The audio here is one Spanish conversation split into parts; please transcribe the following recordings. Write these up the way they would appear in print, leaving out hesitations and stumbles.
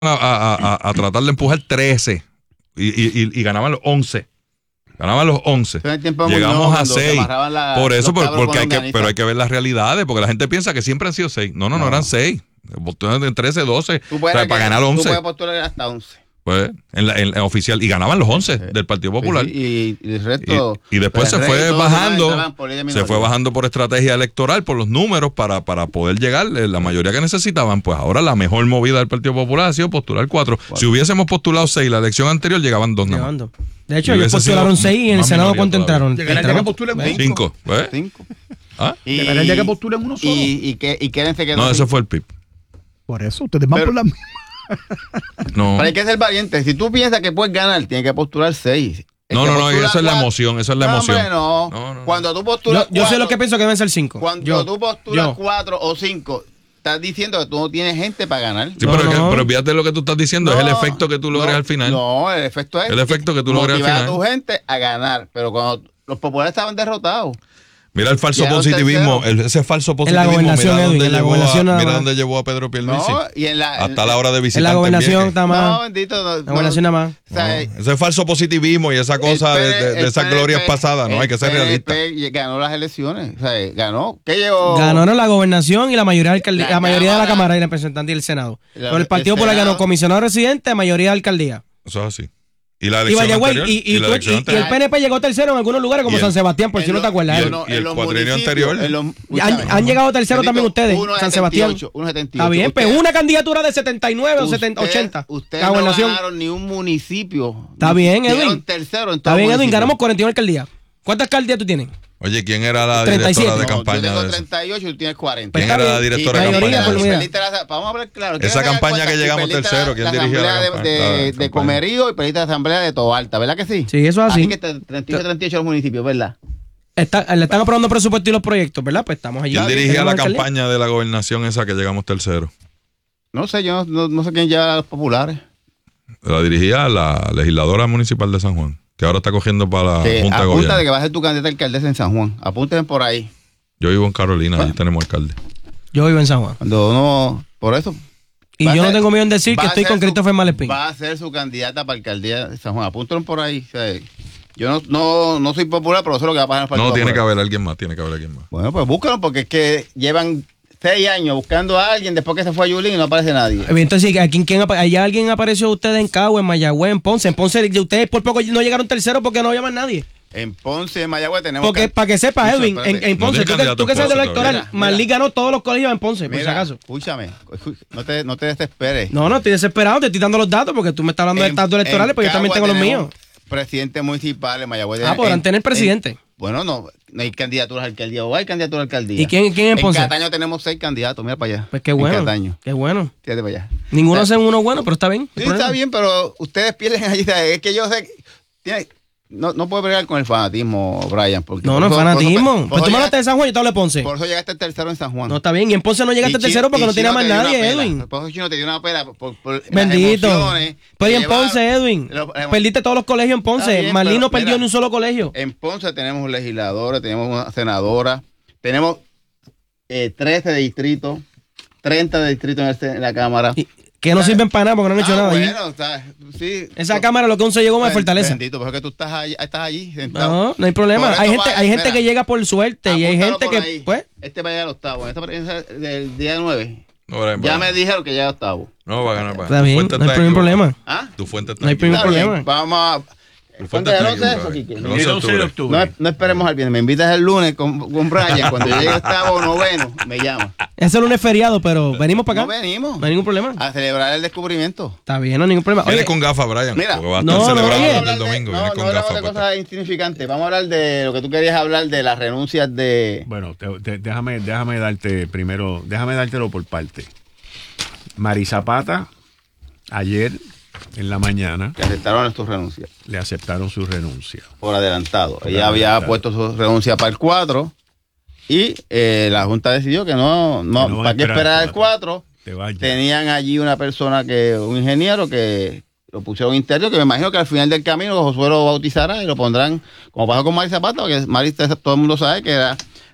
a tratar de empujar 13 y ganaban los 11. Ganaban los 11. Llegamos a 6. Por eso, porque hay que ver las realidades, porque la gente piensa que siempre han sido 6. No eran 6. En 13, 12. Para ganar 11. Tú puedes postular hasta 11. Pues, en la oficial. Y ganaban los 11 del Partido Popular. Y el resto. Y después se fue bajando. Se fue bajando por estrategia electoral, por los números, para poder llegar. La mayoría que necesitaban. Pues ahora la mejor movida del Partido Popular ha sido postular 4. Si hubiésemos postulado 6 la elección anterior, llegaban 2 nada más. De hecho, ellos postularon 6 y en el Senado, ¿cuánto entraron? Llegaría ya que postulen 5. 5. Llegaría ya que postulen uno solo. Y quédense que no, ese fue el PIB. Por eso, ustedes van por la misma. No. Pero hay que ser valiente. Si tú piensas que puedes ganar, tienes que postular 6. No, eso es la emoción. Eso es la emoción. No. Cuando tú postulas. Yo sé lo que pienso que deben ser 5. Cuando tú postulas 4 o 5, estás diciendo que tú no tienes gente para ganar. Sí, pero fíjate lo que tú estás diciendo, es el efecto que tú logres al final. No, el efecto es el efecto que tú logres al final. Motivar a tu gente a ganar. Pero cuando los populares estaban derrotados. Mira el falso positivismo, ese falso positivismo. Mira dónde llevó a Pedro Pierluisi. Hasta la hora de visitar. En la gobernación está más. No, bendito. La gobernación nada más. Ese falso positivismo y esa cosa de esas glorias pasadas, no hay que ser realista. Ganó las elecciones, ganó. ¿Qué llegó? Ganó la gobernación y la mayoría de la Cámara y representante y el Senado. Pero el Partido Popular ganó comisionado residente, mayoría de alcaldía. Eso es así. Y la elección anterior. Y el PNP llegó tercero en algunos lugares como San Sebastián, por si no te acuerdas. Y el cuatrienio anterior. Han llegado tercero también ustedes, San Sebastián. 1.78. Está bien, pero una candidatura de 79 o 80. Ustedes no ganaron ni un municipio. Está bien, Edwin. Tercero en está bien, Edwin, ganamos 41 alcaldías. ¿Cuántas alcaldías tú tienes? Oye, ¿quién era la directora de campaña? Yo tengo 38 y tú tienes 40. ¿Quién era la directora de campaña? Vamos a hablar claro. Esa campaña que llegamos tercero, ¿quién dirigía la campaña? De Comerío y perdiste la asamblea de Tobalta, ¿verdad que sí? Sí, eso es así. Así que 38 los municipios, ¿verdad? Le están aprobando presupuesto y los proyectos, ¿verdad? Pues estamos allí. ¿Quién dirigía la campaña de la gobernación esa que llegamos tercero? No sé, yo no sé quién lleva a los populares. La dirigía la legisladora municipal de San Juan, que ahora está cogiendo para la Junta de Gobierno. Apunta de que va a ser tu candidata a alcaldesa en San Juan. Apúntenme por ahí. Yo vivo en Carolina, allí tenemos alcalde. Yo vivo en San Juan. Por eso. Y yo no tengo miedo en decir que estoy con Christopher Malespín. Va a ser su candidata para alcaldía de San Juan. Apúntenme por ahí. O sea, yo no soy popular, pero eso es lo que va a pasar en el Partido No, tiene Popular. que haber alguien más, Bueno, pues búscalo, porque es que llevan 6 años buscando a alguien después que se fue a Yulín y no aparece nadie. Entonces, ¿allá alguien apareció usted en Cagua, en Mayagüez, en Ponce? En Ponce, ustedes por poco no llegaron tercero porque no había más nadie. En Ponce, en Mayagüez tenemos... Porque, para que sepas, Edwin, en Ponce, tú que sabes de lo electoral, Marlí ganó todos los colegios en Ponce, por si acaso. Escúchame, no te desesperes. No, estoy desesperado, te estoy dando los datos porque tú me estás hablando de datos electorales, porque yo también tengo los míos. Presidente municipal en Mayagüez. Podrán tener presidente. Bueno, no hay candidaturas a alcaldía o hay candidaturas a alcaldía. ¿Y quién en Ponce? En Cataño tenemos 6 candidatos, mira para allá. Pues qué bueno. En Cataño. Qué bueno. Fíjate para allá. Ninguno hacen uno bueno, pero está bien. Sí, está bien, pero ustedes pierden allí. Es que yo sé que no puedo pelear con el fanatismo, Brian. Porque no es fanatismo. Pues tú me hablaste de San Juan y yo te hablo de Ponce. Por eso llegaste tercero en San Juan. No, está bien. Y en Ponce no llegaste tercero porque no tenía más nadie, Edwin. Por eso Chino te dio una pela. Bendito. Pero en Ponce, Edwin. Perdiste todos los colegios en Ponce. Marlí no perdió ni un solo colegio. En Ponce tenemos legisladores, tenemos una senadora, tenemos 13 distritos, 30 distritos en la Cámara. Que no sirven para nada porque no han hecho nada allí. Sí. Esa Cámara lo que aún se llegó más fortaleza. Bendito, porque tú estás allí sentado. No hay problema. Hay gente que llega por suerte y hay gente que, pues... Este va a llegar al octavo. Esta prensa del día 9. Ya me dijeron que llega al octavo. No, va a ganar. Está bien, no hay primer problema. Tu fuente está No hay primer problema. Vamos a... ¿Cuándo es el 11 de eso, Quique? El 11 de octubre. No esperemos al viernes. Me invitas el lunes con Brian. Cuando yo llegue al octavo o noveno, me llama. Ese lunes es feriado, pero venimos para acá. No venimos. No hay ningún problema. A celebrar el descubrimiento. Está bien, no hay ningún problema. Viene con gafas, Brian. Mira, porque va a estar celebrando el domingo. Viene con hablamos gafas. de cosas insignificantes. Vamos a hablar de lo que tú querías hablar, de las renuncias de... Bueno, déjame darte primero, déjame dártelo por parte. Mari Zapata, ayer en la mañana... Que aceptaron sus renuncias. Le aceptaron su renuncia. Por adelantado. Ella había puesto su renuncia para el 4 y la Junta decidió que no ¿para qué esperar el 4? Tenían allí una persona, un ingeniero que lo pusieron interno, que me imagino que al final del camino Josué lo bautizará y lo pondrán, como pasó con Mari Zapata, porque Mari, todo el mundo sabe que era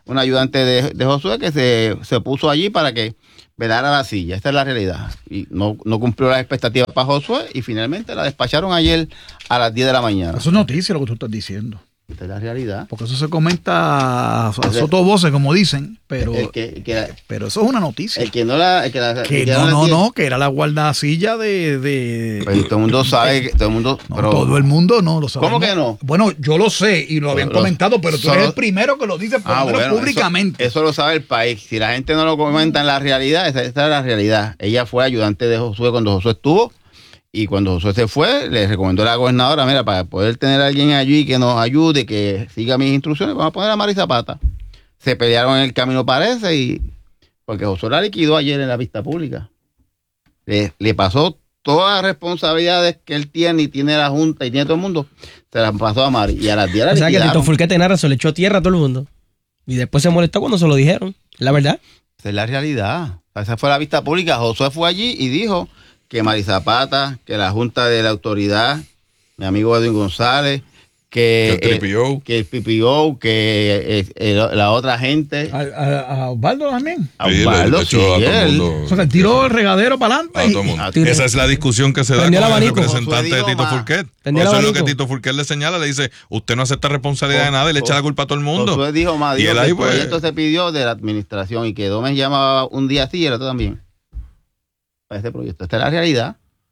un ayudante de Josué que se puso allí para que velara la silla. Esta es la realidad. Y no cumplió las expectativas para Josué y finalmente la despacharon ayer a las 10 de la mañana. Eso es noticia lo que tú estás diciendo. Esta es la realidad. Porque eso se comenta a sotovoces, como dicen, pero pero eso es una noticia. El que no la... que era la guardacilla de... Pues todo el mundo sabe, todo el mundo... No, pero, todo el mundo no lo sabe. ¿Cómo que no? Bueno, yo lo sé y lo habían comentado, pero tú eres el primero que lo dice públicamente. Eso lo sabe el país. Si la gente no lo comenta en la realidad, esa es la realidad. Ella fue ayudante de Josué cuando Josué estuvo. Y cuando Josué se fue, le recomendó a la gobernadora, mira, para poder tener a alguien allí que nos ayude, que siga mis instrucciones, vamos a poner a Mari Zapata. Se pelearon en el camino, parece, porque Josué la liquidó ayer en la vista pública. Le pasó todas las responsabilidades que él tiene y tiene la Junta y tiene todo el mundo, se las pasó a Mari. Y a las 10 la liquidaron. O sea, que Tito Fulquete Nara se le echó tierra a todo el mundo. Y después se molestó cuando se lo dijeron. ¿La verdad? Esa es la realidad. Esa fue la vista pública. Josué fue allí y dijo que Mari Zapata, que la Junta de la Autoridad, mi amigo Edwin González, que el PPO, que la otra gente. ¿A Osvaldo también? A Osvaldo, sí. O sea, tiró el regadero para adelante. Esa es la discusión que se da con el representante de Tito Fulquet. Eso es lo que Tito Fulquet le señala, le dice, usted no acepta responsabilidad de nada y le echa la culpa a todo el mundo. Josué dijo, y él ahí, el proyecto se pidió de la administración y que Gómez llamaba un día así y el otro también. Para este proyecto. Esta es la realidad.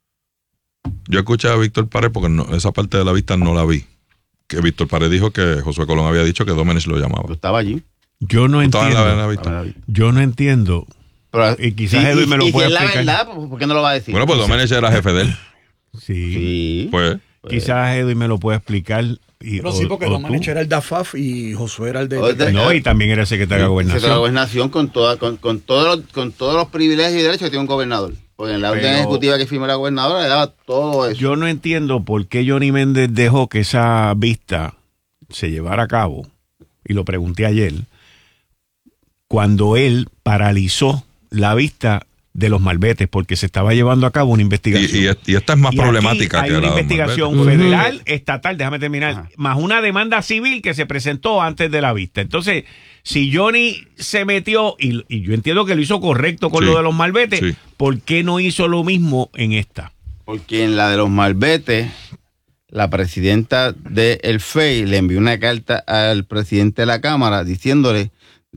Yo escuché a Víctor Pared porque esa parte de la vista no la vi. Que Víctor Pared dijo que Josué Colón había dicho que Domenech lo llamaba. Yo estaba allí. Yo no entiendo. Yo no entiendo. Pero, y quizás Edwin me lo puede explicar. Si es la verdad, ¿por qué no lo va a decir? Bueno, pues Domenech era jefe de él. Sí. Pues. Quizás Edwin me lo puede explicar. Pero sí, porque Domenech era el DAFAF y Josué era el de... No, y también era el secretario de Gobernación. Secretario de Gobernación con todos los privilegios y derechos que tiene un gobernador. Porque en la orden ejecutiva que firmó la gobernadora le daba todo eso. Yo no entiendo por qué Johnny Méndez dejó que esa vista se llevara a cabo, y lo pregunté ayer, cuando él paralizó la vista de los malbetes, porque se estaba llevando a cabo una investigación. Y esta es más problemática que una investigación federal, estatal, déjame terminar, más una demanda civil que se presentó antes de la vista. Entonces, si Johnny se metió, y yo entiendo que lo hizo correcto con lo de los malbetes, ¿por qué no hizo lo mismo en esta? Porque en la de los malbetes, la presidenta del FEI le envió una carta al presidente de la Cámara diciéndole,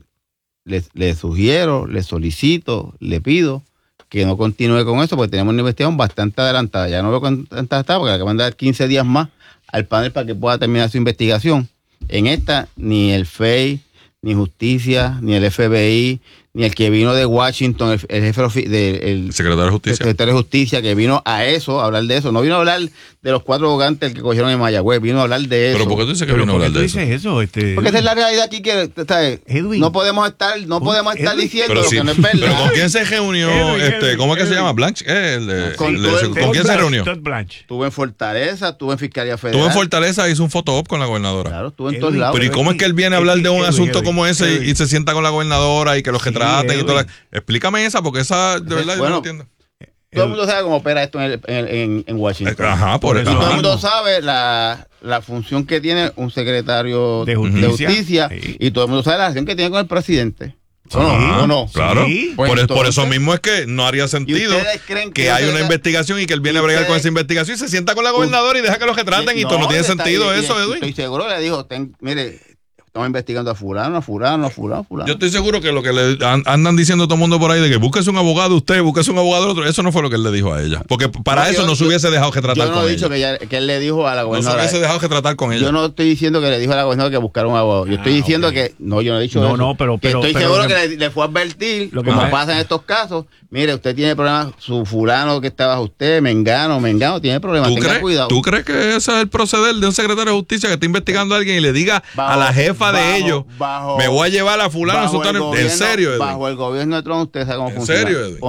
le sugiero, le solicito, le pido que no continúe con eso porque tenemos una investigación bastante adelantada. Ya no veo cuánta está porque le acaban de dar 15 días más al panel para que pueda terminar su investigación. En esta, ni el FEI, ni Justicia, ni el FBI, ni el que vino de Washington, el jefe del secretario de Justicia. El secretario de Justicia, que vino a eso, a hablar de eso. No vino a hablar de los 4 vogantes que cogieron en Mayagüez, vino a hablar de eso. ¿Pero por qué tú dices que vino a hablar de eso? Porque esa es la realidad aquí que no podemos estar diciendo lo que no es verdad. ¿Pero con quién se reunió? ¿Cómo es que se llama? ¿Blanche? ¿Con quién se reunió? Estuvo en Fortaleza, estuvo en Fiscalía Federal. Estuvo en Fortaleza, hizo un photo op con la gobernadora. Claro, estuvo en todos lados. Pero ¿y cómo es que él viene a hablar de un asunto como ese y se sienta con la gobernadora y que los retraten y todo? Explícame esa, porque esa de verdad yo no entiendo. Todo el mundo sabe cómo opera esto en Washington. Ajá, por eso. Y todo el mundo sabe la función que tiene un secretario de justicia y todo el mundo sabe la relación que tiene con el presidente. No. Claro. Sí. Por eso mismo es que no haría sentido que hay una investigación y que él viene a bregar con esa investigación y se sienta con la gobernadora y deja que los retraten y todo. No tiene sentido eso, Edwin. Estoy seguro, le dijo, mire, estamos investigando a fulano. Yo estoy seguro que lo que le andan diciendo todo el mundo por ahí de que búsquese un abogado usted, búsquese un abogado otro, eso no fue lo que él le dijo a ella. Porque para eso no se hubiese dejado que tratar con ella. Yo no he dicho que él le dijo a la gobernadora. No se hubiese dejado que tratar con ella. Yo no estoy diciendo que le dijo a la gobernadora que buscara un abogado. Yo estoy diciendo que... No, yo no he dicho eso. Pero estoy seguro que le fue a advertir lo que pasa en estos casos. Mire, usted tiene problemas, su fulano que está bajo usted, Mengano, tiene problemas, tenga cuidado. ¿Tú crees que ese es el proceder de un secretario de justicia que está investigando a alguien y le diga a la jefa de ellos, me voy a llevar a fulano, en serio, Edwin? Bajo el gobierno de Trump, usted sabe cómo funciona. ¿En serio, Edwin?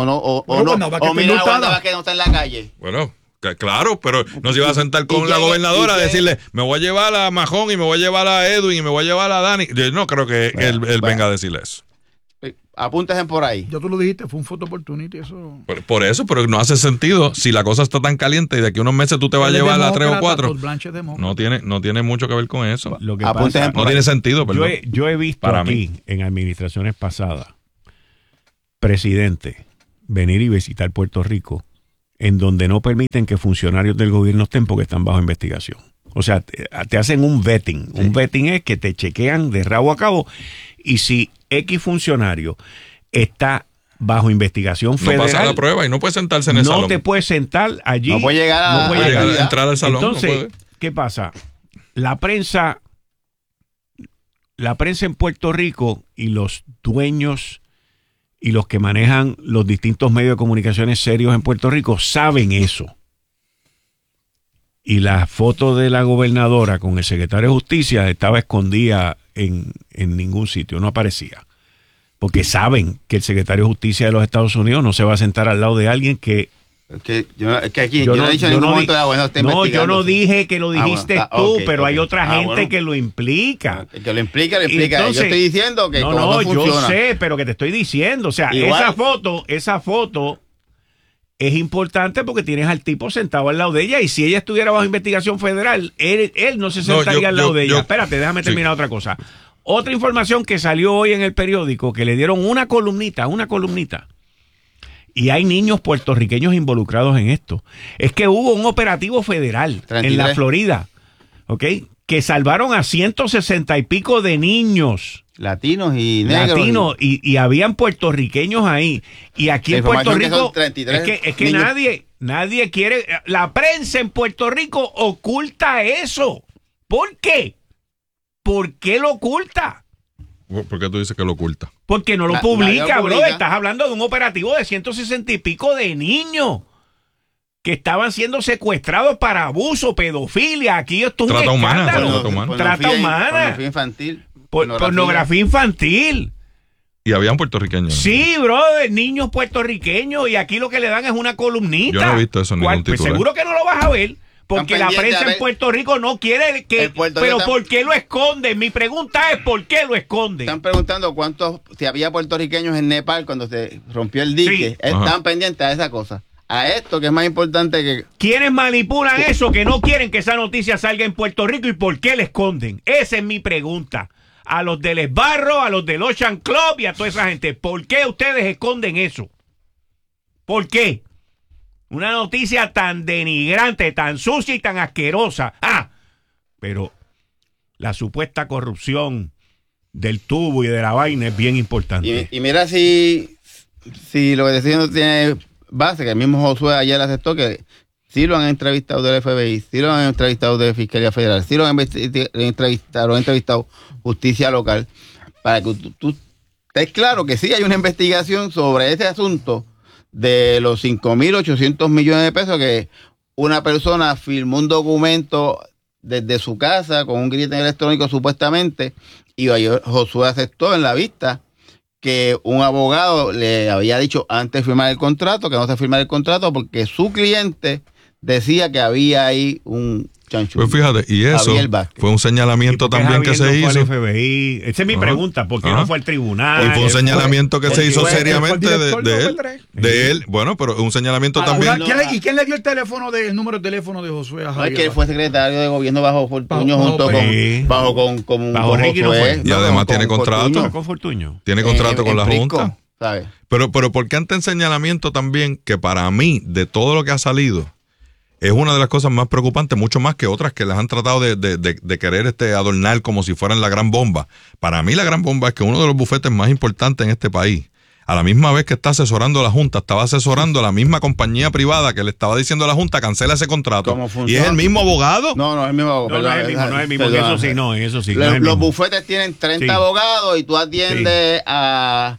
O mira la que no está en la calle. Bueno, claro, pero no se iba a sentar con la gobernadora a decirle, me voy a llevar a Majón y me voy a llevar a Edwin y me voy a llevar a Dani. Yo no creo que él venga a decirle eso. apúntense por ahí. Ya tú lo dijiste, fue un photo opportunity, eso. Por eso, pero no hace sentido. Si la cosa está tan caliente y de aquí a unos meses tú te vas a llevar a 3 o 4, no tiene mucho que ver con eso. Lo que pasa, no tiene sentido, perdón. Yo he visto para aquí, en administraciones pasadas, presidente venir y visitar Puerto Rico en donde no permiten que funcionarios del gobierno estén porque están bajo investigación. O sea, te hacen un vetting. Sí. Un vetting es que te chequean de rabo a cabo y si X funcionario está bajo investigación federal. No pasa la prueba y no puede sentarse en el salón. No te puedes sentar allí. No puede llegar a entrar al salón. Entonces, ¿qué pasa? La prensa en Puerto Rico y los dueños y los que manejan los distintos medios de comunicaciones serios en Puerto Rico saben eso. Y la foto de la gobernadora con el secretario de Justicia estaba escondida en ningún sitio, no aparecía. Porque saben que el secretario de Justicia de los Estados Unidos no se va a sentar al lado de alguien que... yo no he dicho en ningún momento yo no dije que lo dijiste tú, pero hay otra gente que lo implica. Que lo implica. Entonces, yo estoy diciendo que no yo sé, pero que te estoy diciendo. O sea, igual, esa foto es importante porque tienes al tipo sentado al lado de ella y si ella estuviera bajo investigación federal, él no se sentaría al lado de ella. Espérate, déjame terminar otra cosa. Otra información que salió hoy en el periódico, que le dieron una columnita. Y hay niños puertorriqueños involucrados en esto. Es que hubo un operativo federal 33. En la Florida, ¿ok? Que salvaron a 160 y pico de niños. Latinos y negros. Y habían puertorriqueños ahí. Y aquí en Puerto Rico es que nadie quiere... La prensa en Puerto Rico oculta eso. ¿Por qué? ¿Por qué lo oculta? ¿Por qué tú dices que lo oculta? Porque no lo publica, bro. Estás hablando de un operativo de 160 y pico de niños que estaban siendo secuestrados para abuso, pedofilia. Aquí esto es un escándalo. Trata humana. Pornografía infantil. Pornografía infantil. Y habían puertorriqueños. Sí, bro, niños puertorriqueños. Y aquí lo que le dan es una columnita. Yo no he visto eso en ningún titular. Pues seguro que no lo vas a ver. Porque la prensa en Puerto Rico no quiere que... Pero ¿por qué lo esconden? Mi pregunta es ¿por qué lo esconden? Están preguntando si había puertorriqueños en Nepal cuando se rompió el dique. Sí. Están pendientes a esa cosa. A esto que es más importante que... ¿Quiénes manipulan eso que no quieren que esa noticia salga en Puerto Rico y por qué le esconden? Esa es mi pregunta. A los del Esbarro, a los del Ocean Club y a toda esa gente. ¿Por qué ustedes esconden eso? ¿Por qué? Una noticia tan denigrante, tan sucia y tan asquerosa. Pero la supuesta corrupción del tubo y de la vaina es bien importante. Y mira si lo que decía no tiene base, que el mismo Josué ayer aceptó que sí lo han entrevistado del FBI, sí lo han entrevistado de Fiscalía Federal, sí lo han entrevistado Justicia Local, para que tú estés claro que sí hay una investigación sobre ese asunto de los 5.800 millones de pesos que una persona firmó un documento desde su casa con un grito electrónico supuestamente y Josué aceptó en la vista que un abogado le había dicho antes de firmar el contrato que no se firmara el contrato porque su cliente decía que había ahí un chanchullo. Pues fíjate, y eso fue un señalamiento también que se hizo. FBI? Esa es mi pregunta, ¿por qué no fue al tribunal? Y fue un señalamiento que se hizo seriamente de él. Bueno, pero un señalamento también. ¿Y quién le dio el número de teléfono de Josué a Javier? Es que él fue secretario de gobierno bajo Fortuño bajo Ricky Josué. Y además tiene contrato. Con Fortuño. Tiene contrato con la Junta. ¿Sabes? Pero ¿por qué ante el señalamiento también que para mí, de todo lo que ha salido, es una de las cosas más preocupantes, mucho más que otras que las han tratado de querer adornar como si fueran la gran bomba? Para mí la gran bomba es que uno de los bufetes más importantes en este país, a la misma vez que está asesorando a la Junta, estaba asesorando a la misma compañía privada que le estaba diciendo a la Junta cancela ese contrato. ¿Y es el mismo abogado? No es el mismo abogado. No es el mismo. Eso sí. Los bufetes tienen 30 abogados y tú atiendes a...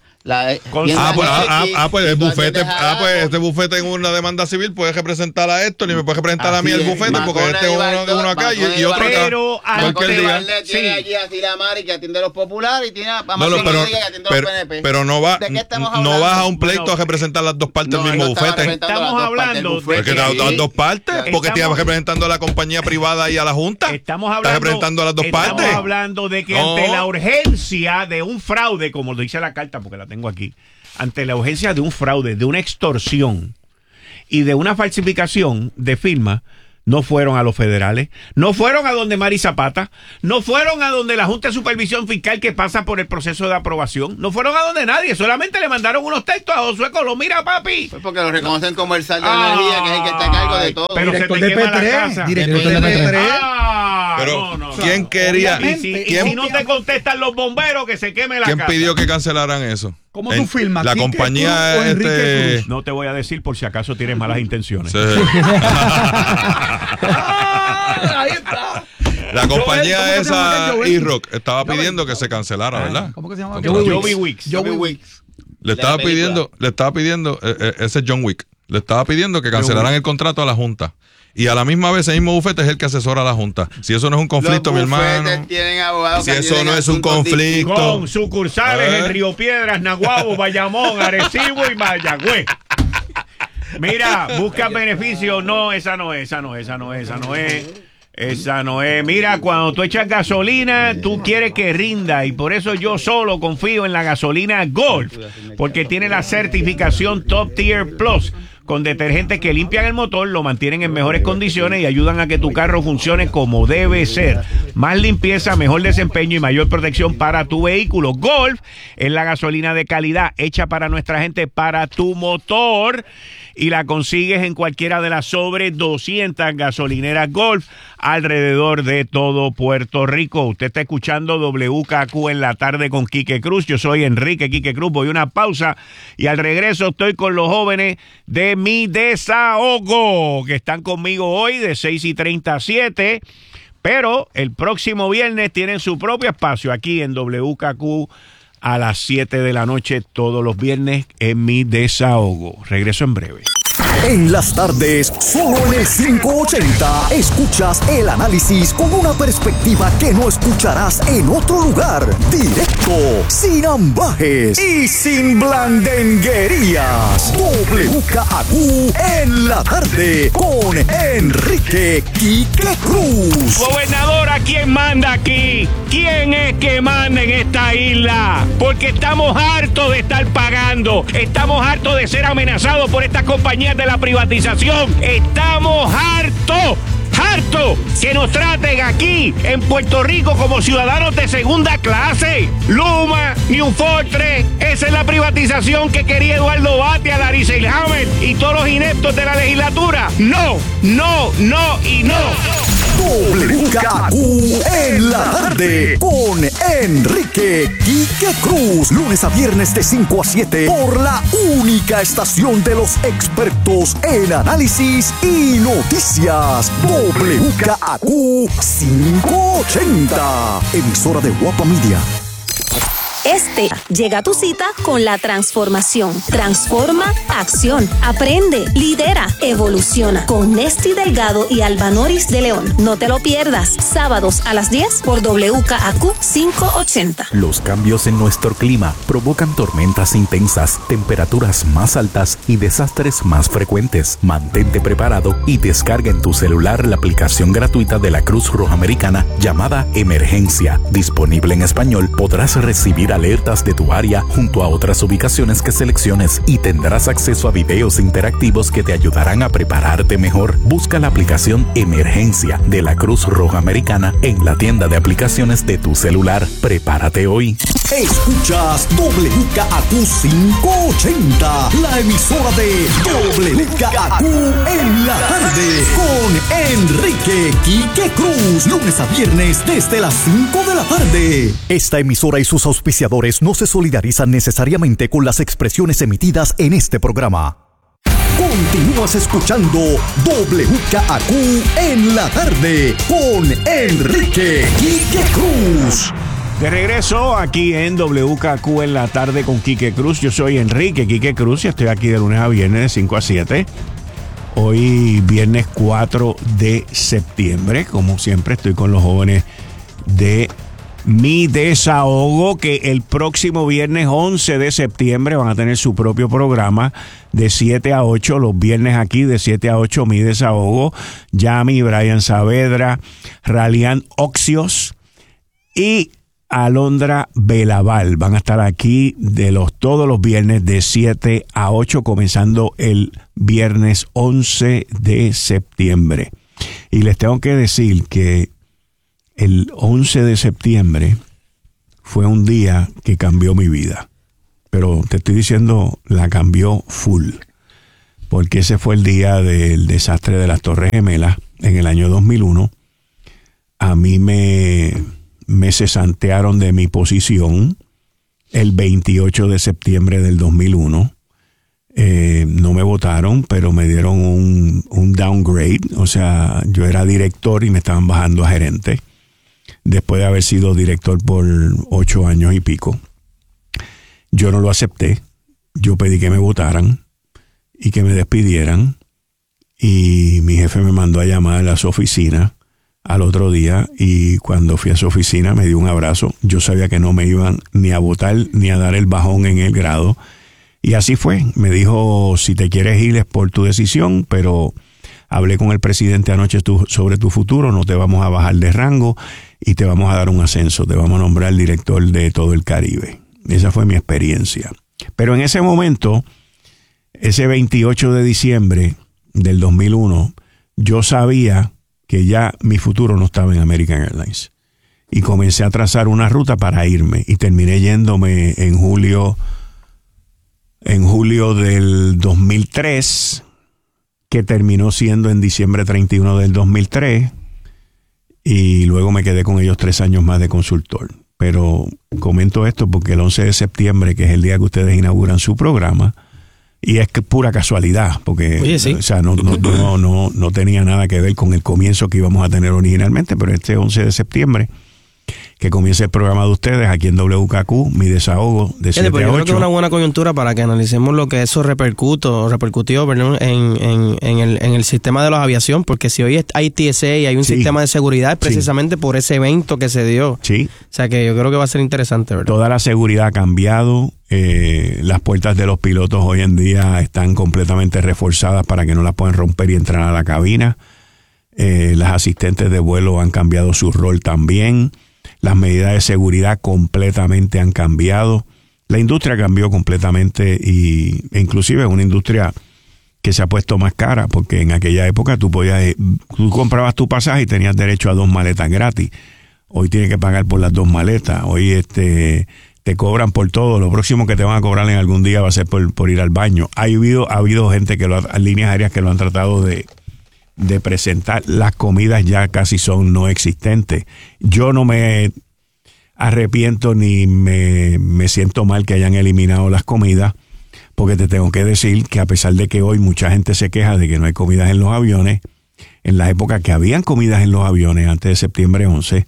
pues el bufete, este bufete en una demanda civil puede representar a Héctor y me puede representar a mí el bufete porque este es uno acá y otro acá. Cualquier día. Tiene allí a Sila Mari que atiende a los populares y tiene a Manuel que atiende a los PNP. Pero no vas a un pleito a representar las dos partes del mismo bufete. Estamos hablando de las dos partes porque estás representando a la compañía privada y a la Junta. Estamos hablando a las dos partes. Estamos hablando de que ante la urgencia de un fraude, como lo dice la carta, porque la tengo aquí, ante la urgencia de un fraude, de una extorsión y de una falsificación de firma, no fueron a los federales, no fueron a donde Mari Zapata, no fueron a donde la Junta de Supervisión Fiscal que pasa por el proceso de aprobación, no fueron a donde nadie, solamente le mandaron unos textos a Josué Colón, mira papi. Pues porque lo reconocen como el sal de energía, que es el que está a cargo de todo. Pero director se te quema la casa. Director de P3. Pero ¿quién quería? Y si no te contestan los bomberos, que se queme la casa. ¿Quién pidió que cancelaran eso? ¿Cómo tú firmas? La compañía No te voy a decir por si acaso tienes malas intenciones. Sí. Ahí está. La compañía esa, E-Rock, estaba pidiendo que se cancelara, ¿verdad? ¿Cómo que se llama? Joey Wicks. Le estaba pidiendo, ese es John Wick, le estaba pidiendo que cancelaran el contrato a la Junta. Y a la misma vez, ese mismo bufete es el que asesora a la Junta. Si eso no es un conflicto, mi hermano. Tienen abogados si eso no es un conflicto. Con sucursales en Río Piedras, Naguabo, Bayamón, Arecibo y Mayagüez. Mira, busca beneficio. No, esa no es. Mira, cuando tú echas gasolina, tú quieres que rinda, y por eso yo solo confío en la gasolina Golf, porque tiene la certificación Top Tier Plus, con detergentes que limpian el motor, lo mantienen en mejores condiciones y ayudan a que tu carro funcione como debe ser. Más limpieza, mejor desempeño y mayor protección para tu vehículo. Golf es la gasolina de calidad hecha para nuestra gente, para tu motor, y la consigues en cualquiera de las sobre 200 gasolineras Golf alrededor de todo Puerto Rico. Usted está escuchando WKQ en la tarde con Quique Cruz. Yo soy Enrique Quique Cruz. Voy a una pausa y al regreso estoy con los jóvenes de Mi Desahogo, que están conmigo hoy de 6:30 a 7. Pero el próximo viernes tienen su propio espacio aquí en WKQ a las 7 de la noche todos los viernes en Mi Desahogo. Regreso en breve. En las tardes, solo en el 580, escuchas el análisis con una perspectiva que no escucharás en otro lugar. Directo, sin ambajes y sin blandenguerías. WKQ en la tarde con Enrique Quique Cruz. Gobernador, ¿a quién manda aquí? ¿Quién es que manda en esta isla? Porque estamos hartos de estar pagando. Estamos hartos de ser amenazados por estas compañías de la privatización. Estamos hartos que nos traten aquí en Puerto Rico como ciudadanos de segunda clase. Luma, New Fortress, esa es la privatización que quería Eduardo Batia, Larry Selhammer y todos los ineptos de la legislatura. No y no. WKQ en la tarde con Enrique Quique Cruz, lunes a viernes de 5 a 7 por la única estación de los expertos en análisis y noticias. WKQ 580, emisora de Guapa Media. Llega a tu cita con la transformación. Transforma acción. Aprende, lidera, evoluciona. Con Nesti Delgado y Alba Noris de León. No te lo pierdas. Sábados a las 10 por WKQ 580. Los cambios en nuestro clima provocan tormentas intensas, temperaturas más altas y desastres más frecuentes. Mantente preparado y descarga en tu celular la aplicación gratuita de la Cruz Roja Americana llamada Emergencia. Disponible en español, podrás recibir alertas de tu área junto a otras ubicaciones que selecciones y tendrás acceso a videos interactivos que te ayudarán a prepararte mejor. Busca la aplicación Emergencia de la Cruz Roja Americana en la tienda de aplicaciones de tu celular. Prepárate hoy. Escuchas WKQ 580, la emisora de WKQ en la tarde con Enrique Quique Cruz, lunes a viernes desde las 5 de la tarde. Esta emisora y sus auspiciadores no se solidarizan necesariamente con las expresiones emitidas en este programa. Continúas escuchando WKQ en la tarde con Enrique Quique Cruz. De regreso aquí en WKQ en la tarde con Quique Cruz. Yo soy Enrique Quique Cruz y estoy aquí de lunes a viernes de 5 a 7. Hoy viernes 4 de septiembre. Como siempre estoy con los jóvenes de Mi Desahogo, que el próximo viernes 11 de septiembre van a tener su propio programa de 7 a 8, los viernes aquí de 7 a 8, Mi Desahogo. Yami, Brian Saavedra, Ralian Oxios y Alondra Belaval. Van a estar aquí todos los viernes de 7 a 8, comenzando el viernes 11 de septiembre. Y les tengo que decir que el 11 de septiembre fue un día que cambió mi vida. Pero te estoy diciendo, la cambió full. Porque ese fue el día del desastre de las Torres Gemelas en el año 2001. A mí me cesantearon de mi posición el 28 de septiembre del 2001. No me votaron, pero me dieron un downgrade. O sea, yo era director y me estaban bajando a gerente. Después de haber sido director por 8 años y pico. Yo no lo acepté. Yo pedí que me votaran y que me despidieran. Y mi jefe me mandó a llamar a su oficina al otro día, y cuando fui a su oficina me dio un abrazo. Yo sabía que no me iban ni a votar ni a dar el bajón en el grado. Y así fue. Me dijo, si te quieres ir es por tu decisión, pero hablé con el presidente anoche sobre tu futuro, no te vamos a bajar de rango y te vamos a dar un ascenso, te vamos a nombrar director de todo el Caribe. Esa fue mi experiencia. Pero en ese momento, ese 28 de diciembre del 2001, yo sabía que ya mi futuro no estaba en American Airlines. Y comencé a trazar una ruta para irme. Y terminé yéndome en julio del 2003, que terminó siendo en diciembre 31 del 2003. Y luego me quedé con ellos 3 años más de consultor. Pero comento esto porque el 11 de septiembre, que es el día que ustedes inauguran su programa, y es que pura casualidad, porque Oye, sí. O sea, no tenía nada que ver con el comienzo que íbamos a tener originalmente, pero este 11 de septiembre, que comienza el programa de ustedes aquí en WKQ, mi desahogo de 7 a 8. Yo creo que es una buena coyuntura para que analicemos lo que eso repercutió en el sistema de la aviación, porque si hoy hay TSA y hay un sistema de seguridad, es precisamente por ese evento que se dio. Sí. O sea que yo creo que va a ser interesante, ¿verdad? Toda la seguridad ha cambiado. Las puertas de los pilotos hoy en día están completamente reforzadas para que no las puedan romper y entrar a la cabina. Las asistentes de vuelo han cambiado su rol también. Las medidas de seguridad completamente han cambiado. La industria cambió completamente e inclusive es una industria que se ha puesto más cara, porque en aquella época tú comprabas tu pasaje y tenías derecho a 2 maletas gratis. Hoy tienes que pagar por las 2 maletas. Hoy te cobran por todo. Lo próximo que te van a cobrar en algún día va a ser por ir al baño. Ha habido gente líneas aéreas que lo han tratado de presentar. Las comidas ya casi son no existentes. Yo no me arrepiento ni me siento mal que hayan eliminado las comidas, porque te tengo que decir que a pesar de que hoy mucha gente se queja de que no hay comidas en los aviones, en la época que habían comidas en los aviones antes de septiembre 11,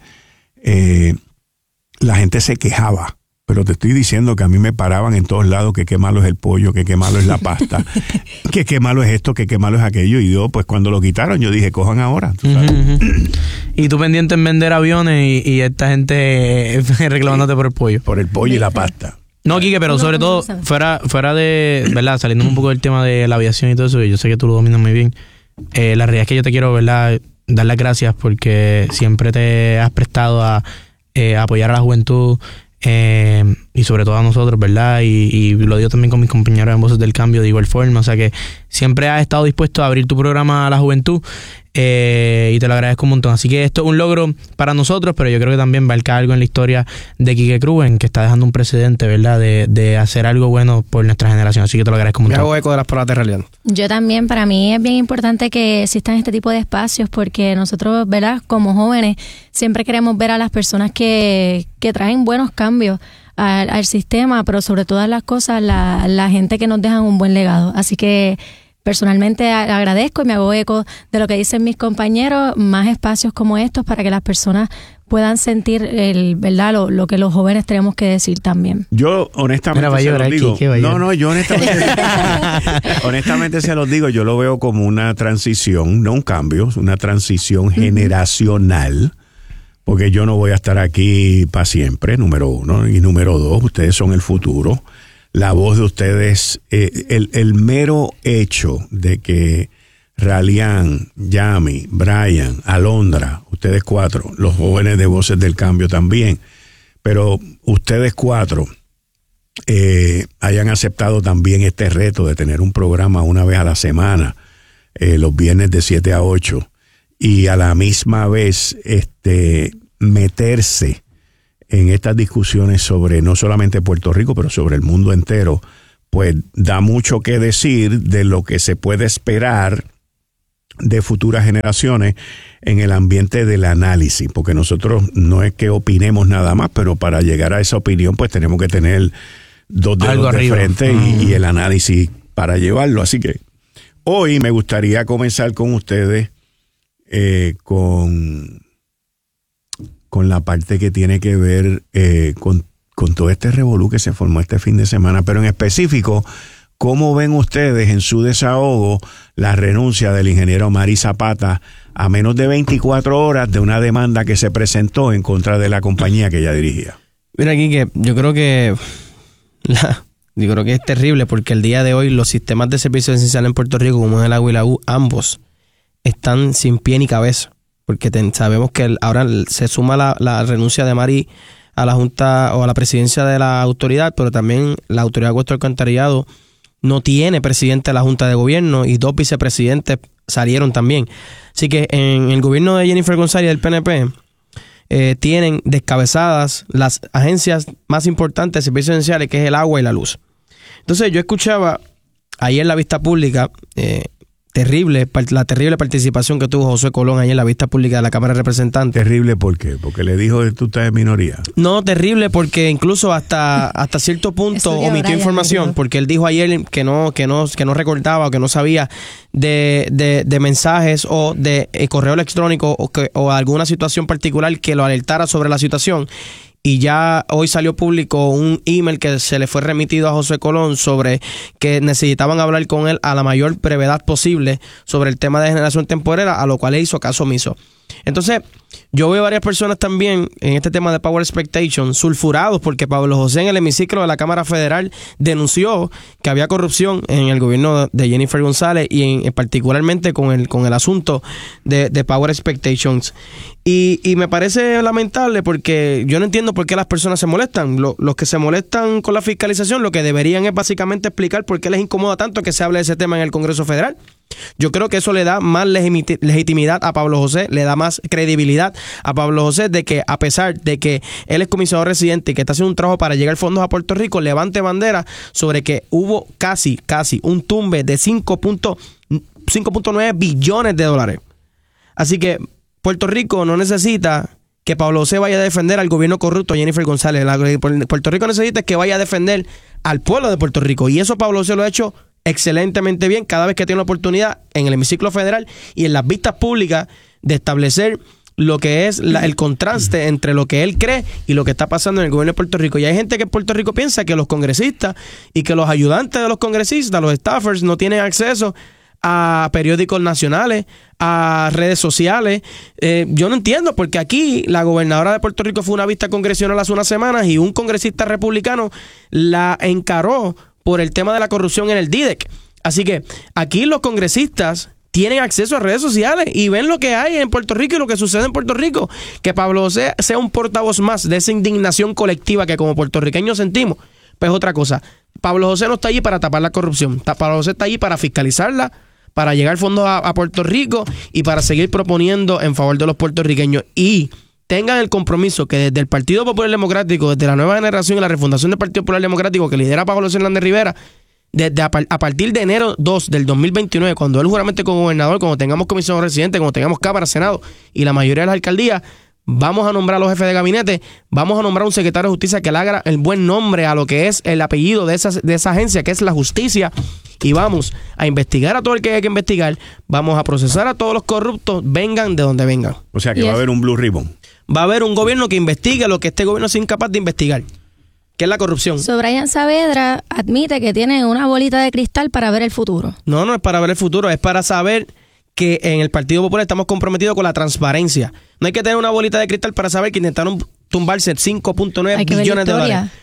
la gente se quejaba. Pero te estoy diciendo que a mí me paraban en todos lados que qué malo es el pollo, que qué malo es la pasta, que qué malo es esto, que qué malo es aquello. Y yo, pues cuando lo quitaron, yo dije, cojan ahora. ¿Tú sabes? Y tú pendiente en vender aviones y esta gente reclamándote por el pollo. Por el pollo y la pasta. No, Quique, pero sobre todo, fuera de, ¿verdad? Saliendo un poco del tema de la aviación y todo eso, que yo sé que tú lo dominas muy bien. La realidad es que yo te quiero, ¿verdad?, dar las gracias porque siempre te has prestado a apoyar a la juventud. Y sobre todo a nosotros, ¿verdad? Y lo digo también con mis compañeros en Voces del Cambio de igual forma. O sea que siempre has estado dispuesto a abrir tu programa a la juventud, y te lo agradezco un montón. Así que esto es un logro para nosotros, pero yo creo que también marca algo en la historia de Quique Cruz, en que está dejando un precedente, ¿verdad? De hacer algo bueno por nuestra generación. Así que te lo agradezco un montón. Me hago eco de las palabras de Reliant. Yo también, para mí es bien importante que existan este tipo de espacios, porque nosotros, ¿verdad?, como jóvenes, siempre queremos ver a las personas que traen buenos cambios al sistema, pero sobre todas las cosas, la gente que nos dejan un buen legado. Así que personalmente agradezco y me hago eco de lo que dicen mis compañeros, más espacios como estos para que las personas puedan sentir ¿verdad?, lo que los jóvenes tenemos que decir también. Yo honestamente honestamente se los digo, yo lo veo como una transición, no un cambio, una transición generacional, porque yo no voy a estar aquí para siempre, número 1, y número 2, ustedes son el futuro. La voz de ustedes, el mero hecho de que Reliant, Yami, Brian, Alondra, ustedes 4, los jóvenes de Voces del Cambio también, pero ustedes 4 hayan aceptado también este reto de tener un programa una vez a la semana, los viernes de 7 a 8, y a la misma vez meterse en estas discusiones sobre no solamente Puerto Rico, pero sobre el mundo entero, pues da mucho que decir de lo que se puede esperar de futuras generaciones en el ambiente del análisis, porque nosotros no es que opinemos nada más, pero para llegar a esa opinión pues tenemos que tener 2 dedos de frente y el análisis para llevarlo. Así que hoy me gustaría comenzar con ustedes con la parte que tiene que ver con todo este revolú que se formó este fin de semana, pero en específico, ¿cómo ven ustedes en su desahogo la renuncia del ingeniero Mari Zapata a menos de 24 horas de una demanda que se presentó en contra de la compañía que ella dirigía? Mira, Quique, yo creo que es terrible porque el día de hoy los sistemas de servicio esencial en Puerto Rico, como es el agua y la luz, ambos están sin pie ni cabeza, porque sabemos que ahora se suma la renuncia de Mari a la Junta o a la presidencia de la autoridad, pero también la Autoridad de Acueductos y Alcantarillado no tiene presidente de la Junta de Gobierno y 2 vicepresidentes salieron también. Así que en el gobierno de Jennifer González del PNP tienen descabezadas las agencias más importantes de servicios esenciales, que es el agua y la luz. Entonces yo escuchaba ayer en la vista pública la terrible participación que tuvo Josué Colón ayer en la vista pública de la Cámara de Representantes. ¿Terrible por qué? ¿Porque le dijo que tú estás en minoría? No, terrible porque incluso hasta cierto punto omitió información, porque él dijo ayer que no recordaba o que no sabía de mensajes o de correo electrónico o alguna situación particular que lo alertara sobre la situación. Y ya hoy salió público un email que se le fue remitido a José Colón sobre que necesitaban hablar con él a la mayor brevedad posible sobre el tema de generación temporera, a lo cual él hizo caso omiso. Entonces, yo veo varias personas también en este tema de Power Expectation sulfurados porque Pablo José en el hemiciclo de la Cámara Federal denunció que había corrupción en el gobierno de Jennifer González y particularmente con el asunto de Power Expectations. Y me parece lamentable porque yo no entiendo por qué las personas se molestan. Los que se molestan con la fiscalización lo que deberían es básicamente explicar por qué les incomoda tanto que se hable de ese tema en el Congreso Federal. Yo creo que eso le da más legitimidad a Pablo José, le da más credibilidad a Pablo José de que a pesar de que él es comisionado residente y que está haciendo un trabajo para llegar fondos a Puerto Rico, levante bandera sobre que hubo casi un tumbe de 5.9 billones de dólares. Así que Puerto Rico no necesita que Pablo José vaya a defender al gobierno corrupto de Jennifer González. Puerto Rico necesita que vaya a defender al pueblo de Puerto Rico, y eso Pablo José lo ha hecho excelentemente bien cada vez que tiene la oportunidad en el hemiciclo federal y en las vistas públicas de establecer lo que es el contraste entre lo que él cree y lo que está pasando en el gobierno de Puerto Rico. Y hay gente que en Puerto Rico piensa que los congresistas y que los ayudantes de los congresistas, los staffers, no tienen acceso a periódicos nacionales, a redes sociales. Yo no entiendo, porque aquí la gobernadora de Puerto Rico fue a una vista congresional hace unas semanas y un congresista republicano la encaró por el tema de la corrupción en el DIDEC. Así que aquí los congresistas tienen acceso a redes sociales y ven lo que hay en Puerto Rico y lo que sucede en Puerto Rico. Que Pablo José sea un portavoz más de esa indignación colectiva que como puertorriqueños sentimos, pues otra cosa. Pablo José no está allí para tapar la corrupción. Pablo José está allí para fiscalizarla, para llegar fondos a Puerto Rico y para seguir proponiendo en favor de los puertorriqueños. Y tengan el compromiso que desde el Partido Popular Democrático, desde la nueva generación y la refundación del Partido Popular Democrático que lidera Pablo Hernández Rivera, desde a partir de enero 2 del 2029, cuando él juramente como gobernador, cuando tengamos comisionado residente, cuando tengamos Cámara, Senado y la mayoría de las alcaldías, vamos a nombrar a los jefes de gabinete, vamos a nombrar a un secretario de justicia que le haga el buen nombre a lo que es el apellido de esa agencia, que es la justicia, y vamos a investigar a todo el que hay que investigar, vamos a procesar a todos los corruptos, vengan de donde vengan. O sea que va a haber un Blue Ribbon. Va a haber un gobierno que investigue lo que este gobierno es incapaz de investigar, que es la corrupción. Brian Saavedra admite que tiene una bolita de cristal para ver el futuro. No es para ver el futuro, es para saber que en el Partido Popular estamos comprometidos con la transparencia. No hay que tener una bolita de cristal para saber que intentaron tumbarse 5.9 billones de dólares.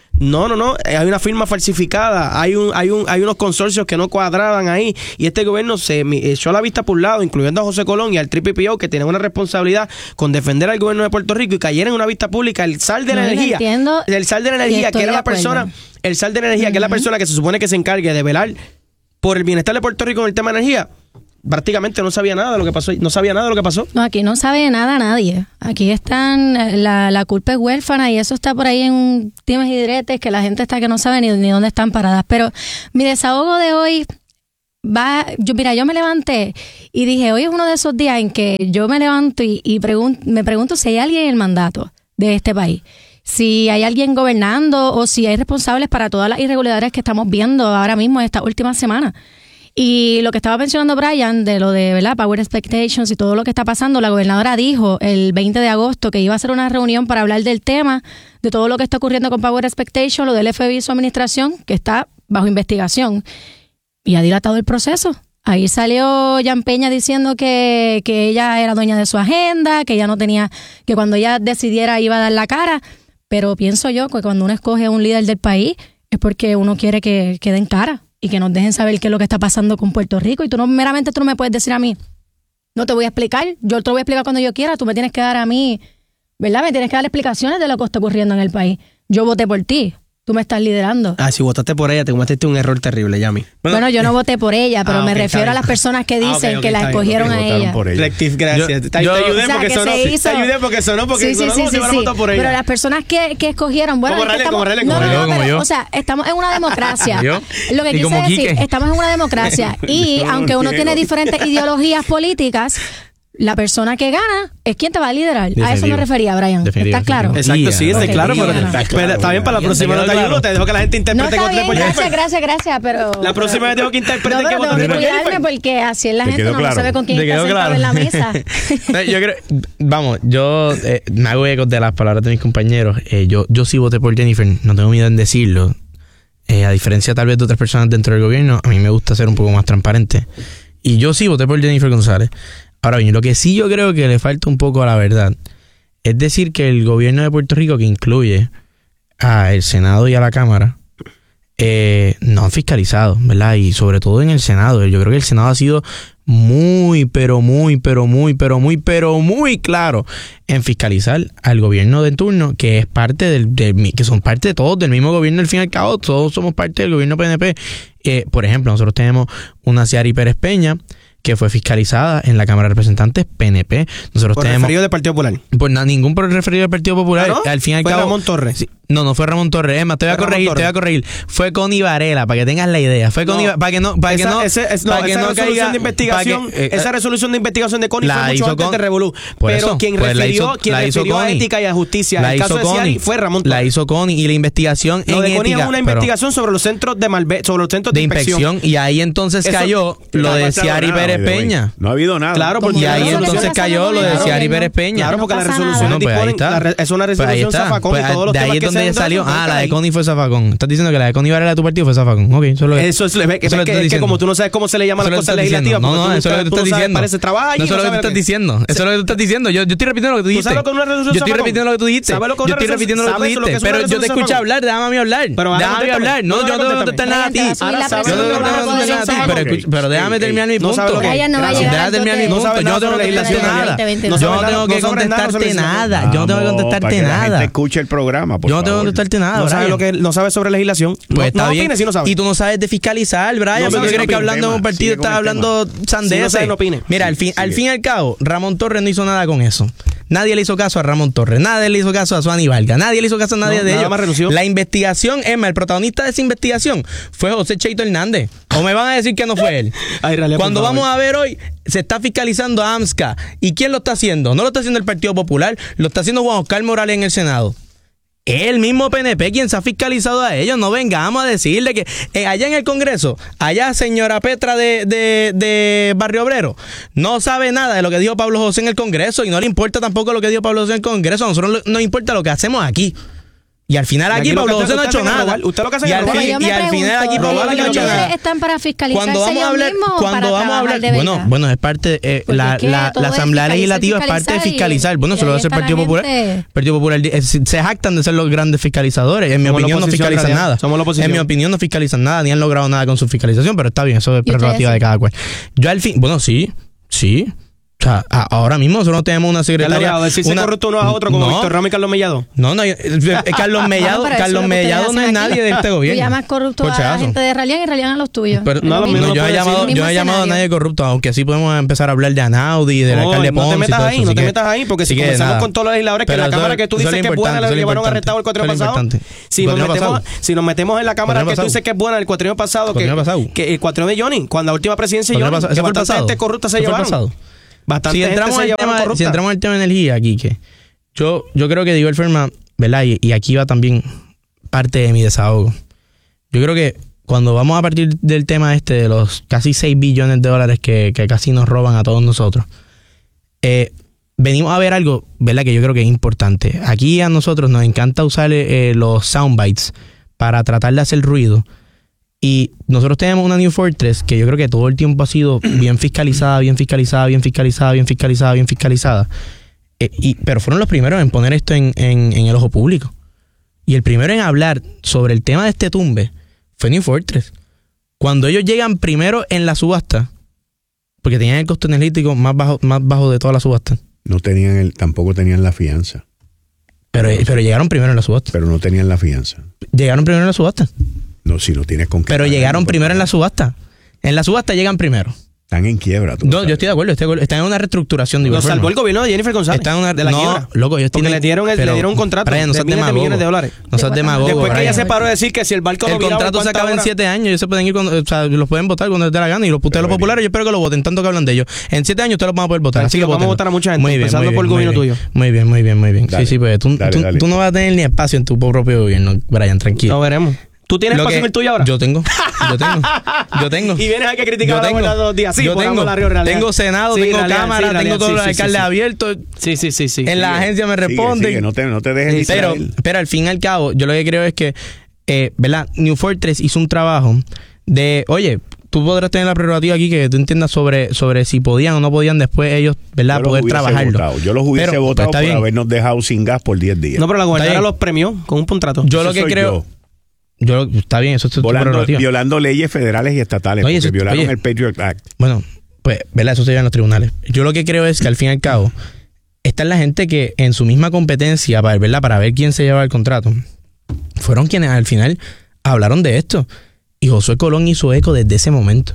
No, hay una firma falsificada, hay unos consorcios que no cuadraban ahí, y este gobierno se echó la vista por un lado, incluyendo a José Colón y al PPO, que tienen una responsabilidad con defender al gobierno de Puerto Rico, y cayeron en una vista pública el sal de la energía, el sal de la energía, que era la persona, el sal de la energía, que es la persona que se supone que se encargue de velar por el bienestar de Puerto Rico en el tema de energía. Prácticamente no sabía nada de lo que pasó. No, aquí no sabe nada nadie. Aquí están, la culpa es huérfana y eso está por ahí en times y diretes que la gente está que no sabe ni dónde están paradas. Pero mi desahogo de hoy yo me levanté y dije, hoy es uno de esos días en que yo me levanto y me pregunto si hay alguien en el mandato de este país. Si hay alguien gobernando o si hay responsables para todas las irregularidades que estamos viendo ahora mismo en esta última semana. Y lo que estaba mencionando Brian de lo de, ¿verdad?, Power Expectations y todo lo que está pasando, la gobernadora dijo el 20 de agosto que iba a hacer una reunión para hablar del tema, de todo lo que está ocurriendo con Power Expectations, lo del FBI y su administración, que está bajo investigación, y ha dilatado el proceso. Ahí salió Jan Peña diciendo que ella era dueña de su agenda, que ella no tenía, que cuando ella decidiera iba a dar la cara, pero pienso yo que cuando uno escoge a un líder del país es porque uno quiere que den cara y que nos dejen saber qué es lo que está pasando con Puerto Rico. Y tú no me puedes decir a mí, no te voy a explicar, yo te lo voy a explicar cuando yo quiera, tú me tienes que dar a mí, ¿verdad? Me tienes que dar explicaciones de lo que está ocurriendo en el país. Yo voté por ti, tú me estás liderando. Si votaste por ella, te cometiste un error terrible, Yami. Bueno, yo no voté por ella, pero me refiero a las personas que dicen que la escogieron a ella. Gracias. Te ayudé porque sonó porque sí. Votado por ella. Pero las personas que escogieron, bueno, o sea, estamos en una democracia. Lo que quise decir, estamos en una democracia y aunque uno tiene diferentes ideologías políticas, la persona que gana es quien te va a liderar. Definitivo. A eso me refería, Brian. ¿Estás claro? Exacto, sí, está claro. Pero está bien, para la próxima no te ayudo. Te dejo que la gente interprete. No, está bien, gracias, pero... La próxima vez tengo que interpretar que votaste por Jennifer. Porque así es la gente, no sabe con quién está sentado en la mesa. Yo creo... yo me hago eco de las palabras de mis compañeros. Yo sí voté por Jennifer, no tengo miedo en decirlo. A diferencia tal vez de otras personas dentro del gobierno, a mí me gusta ser un poco más transparente. Y yo sí voté por Jennifer González. Ahora bien, lo que sí yo creo que le falta un poco a la verdad es decir que el gobierno de Puerto Rico, que incluye al Senado y a la Cámara, no han fiscalizado, ¿verdad? Y sobre todo en el Senado. Yo creo que el Senado ha sido muy claro en fiscalizar al gobierno de turno, que es parte que son parte de todos del mismo gobierno, al fin y al cabo, todos somos parte del gobierno PNP. Por ejemplo, nosotros tenemos una Ciari Pérez Peña, que fue fiscalizada en la Cámara de Representantes PNP. Nosotros ¿Por tenemos referido del Partido Popular? Pues ningún por referido del Partido Popular. ¿No? Al fin y al ¿Fue cabo, Ramón Torres? Sí, no fue Ramón Torres. Es más, te voy a corregir. Fue Connie Varela, para que tengas la idea. Fue Connie para que no resolución de investigación, esa resolución de investigación de Connie fue mucho antes de Revolú. Pero quien refirió a ética y a justicia, el caso de Ciari, fue Ramón Torres. La hizo Connie y la investigación en ética. Connie es una investigación sobre los centros de inspección. Y ahí entonces cayó lo de Ciari Pérez Peña. No ha habido nada. Claro, y ahí entonces cayó lo de Ciari Pérez Peña. Claro, porque las resoluciones disponen, es una resolución zafacón y todos los temas que se... De ahí es donde salió, la de Connie fue zafacón. Estás diciendo que la de Connie Varela de tu partido fue zafacón. Ok, eso es que como tú no sabes cómo se le llaman las cosas legislativas. No, eso es lo que tú estás diciendo. Eso es lo que tú estás diciendo. Eso es lo que tú estás diciendo. Yo estoy repitiendo lo que tú dijiste. Yo estoy repitiendo lo que tú dijiste. Pero yo te escuché hablar, déjame a mí hablar. Déjame hablar. No, yo no te voy a contestar nada a ti. Pero déjame terminar mi punto. Déjame terminar mi punto. Yo no tengo que contestarte nada. Yo no tengo que contestarte nada. Yo no tengo que contestarte nada. La gente escuche el programa, por favor. Yo no tengo que contestarte nada. No sabes sobre legislación. Pues está bien. Y tú no sabes de fiscalizar, Brian. ¿Por qué crees que hablando de un partido estás hablando sandeces? Mira, al fin y al cabo, Ramón Torres no hizo nada con eso. Nadie le hizo caso a Ramón Torres, nadie le hizo caso a Suani Vargas, nadie le hizo caso a nadie de ellos. La investigación, el protagonista de esa investigación fue José Cheito Hernández. ¿O me van a decir que no fue él? Cuando vamos a ver hoy, se está fiscalizando a AMSCA. ¿Y quién lo está haciendo? No lo está haciendo el Partido Popular, lo está haciendo Juan Oscar Morales en el Senado. El mismo PNP quien se ha fiscalizado a ellos. No vengamos a decirle que allá en el Congreso, allá señora Petra de Barrio Obrero, no sabe nada de lo que dijo Pablo José en el Congreso y no le importa tampoco lo que dijo Pablo José en el Congreso. A nosotros nos importa lo que hacemos aquí. Y al final aquí Pablo José no ha hecho nada. Usted lo que hace es robar. Y al final aquí Pablo José no ha hecho nada. Están para fiscalizarse Cuando vamos a hablar, bueno, es parte, la Asamblea Legislativa es parte de fiscalizar. Bueno, eso lo hace el Partido Popular. El Partido Popular se jactan de ser los grandes fiscalizadores. En mi opinión no fiscalizan nada. En mi opinión no fiscalizan nada, ni han logrado nada con su fiscalización, pero está bien, eso es prerrogativa de cada cual. Yo al fin, bueno, sí. O sea, ahora mismo nosotros no tenemos una secretaria. Decirse corrupto unos a otros como Víctor Ramos y Carlos Mellado. No, Carlos Mellado no es nadie de este gobierno. Tú llamas corrupto a la gente de Ralián y Ralián a los tuyos. Pero, yo no he llamado a nadie corrupto, aunque sí podemos empezar a hablar de Anaudi, del alcalde Ponce. No te metas ahí, porque si comenzamos con todos los legisladores que la Cámara que tú dices que es buena, la llevaron arrestado el cuatrienio pasado. Si nos metemos en la Cámara que tú dices que es buena el cuatrienio pasado, que el cuatrienio de Johnny, cuando la última presidencia de Johnny, que bastante gente corrupta se llevaron. Si entramos al tema de energía, Quique, yo creo que de igual forma, ¿verdad? Y aquí va también parte de mi desahogo. Yo creo que cuando vamos a partir del tema de los casi 6 billones de dólares que casi nos roban a todos nosotros, venimos a ver algo, ¿verdad? Que yo creo que es importante. Aquí a nosotros nos encanta usar los soundbites para tratar de hacer ruido. Y nosotros tenemos una New Fortress que yo creo que todo el tiempo ha sido bien fiscalizada. Pero fueron los primeros en poner esto en el ojo público. Y el primero en hablar sobre el tema de este tumbe fue New Fortress. Cuando ellos llegan primero en la subasta, porque tenían el costo energético más bajo de toda la subasta. Tampoco tenían la fianza. Pero llegaron primero en la subasta. Pero no tenían la fianza. Llegaron primero en la subasta. No, si no tienes con qué. Pero llegaron primero en la subasta. En la subasta llegan primero. Están en quiebra. No, yo estoy de acuerdo. Están en una reestructuración. Lo salvó el gobierno de Jennifer González. Están en una, de la quiebra. Loco, ellos porque le dieron un contrato Brian, de miles de millones de dólares. No seas demagogo. Después que ella se paró a decir que si el barco no viraba, el contrato se acaba en 7 años. Ellos se pueden ir los pueden votar cuando les dé la gana. Y ustedes los populares, yo espero que lo voten, tanto que hablan de ellos. En 7 años ustedes los van a poder votar. Así que vamos a votar a mucha gente, empezando por el gobierno tuyo. Muy bien. Sí, pues tú no vas a tener ni espacio en tu propio gobierno, Brian, tranquilo. Lo veremos. ¿Tú tienes espacio en el tuyo ahora? Yo tengo. Y vienes a que criticar a la 2 días. Sí, tengo Senado, tengo Cámara, tengo todos los alcaldes abiertos. Sí. En la agencia me responden. Sí, no te dejes distraer. Pero al fin y al cabo, yo lo que creo es que, ¿verdad? New Fortress hizo un trabajo de, oye, tú podrás tener la prerrogativa aquí que tú entiendas sobre si podían o no podían después ellos, ¿verdad? Poder trabajarlo. Yo los hubiese votado por habernos dejado sin gas por 10 días. No, pero la gobernadora los premió con un contrato. Yo lo que creo... está bien, eso es tu prerrogativa. Violando leyes federales y estatales, porque violaron el Patriot Act. Bueno, pues, ¿verdad? Eso se lleva en los tribunales. Yo lo que creo es que al fin y al cabo, está la gente que en su misma competencia, ¿verdad? Para ver quién se lleva el contrato, fueron quienes al final hablaron de esto. Y Josué Colón hizo eco desde ese momento.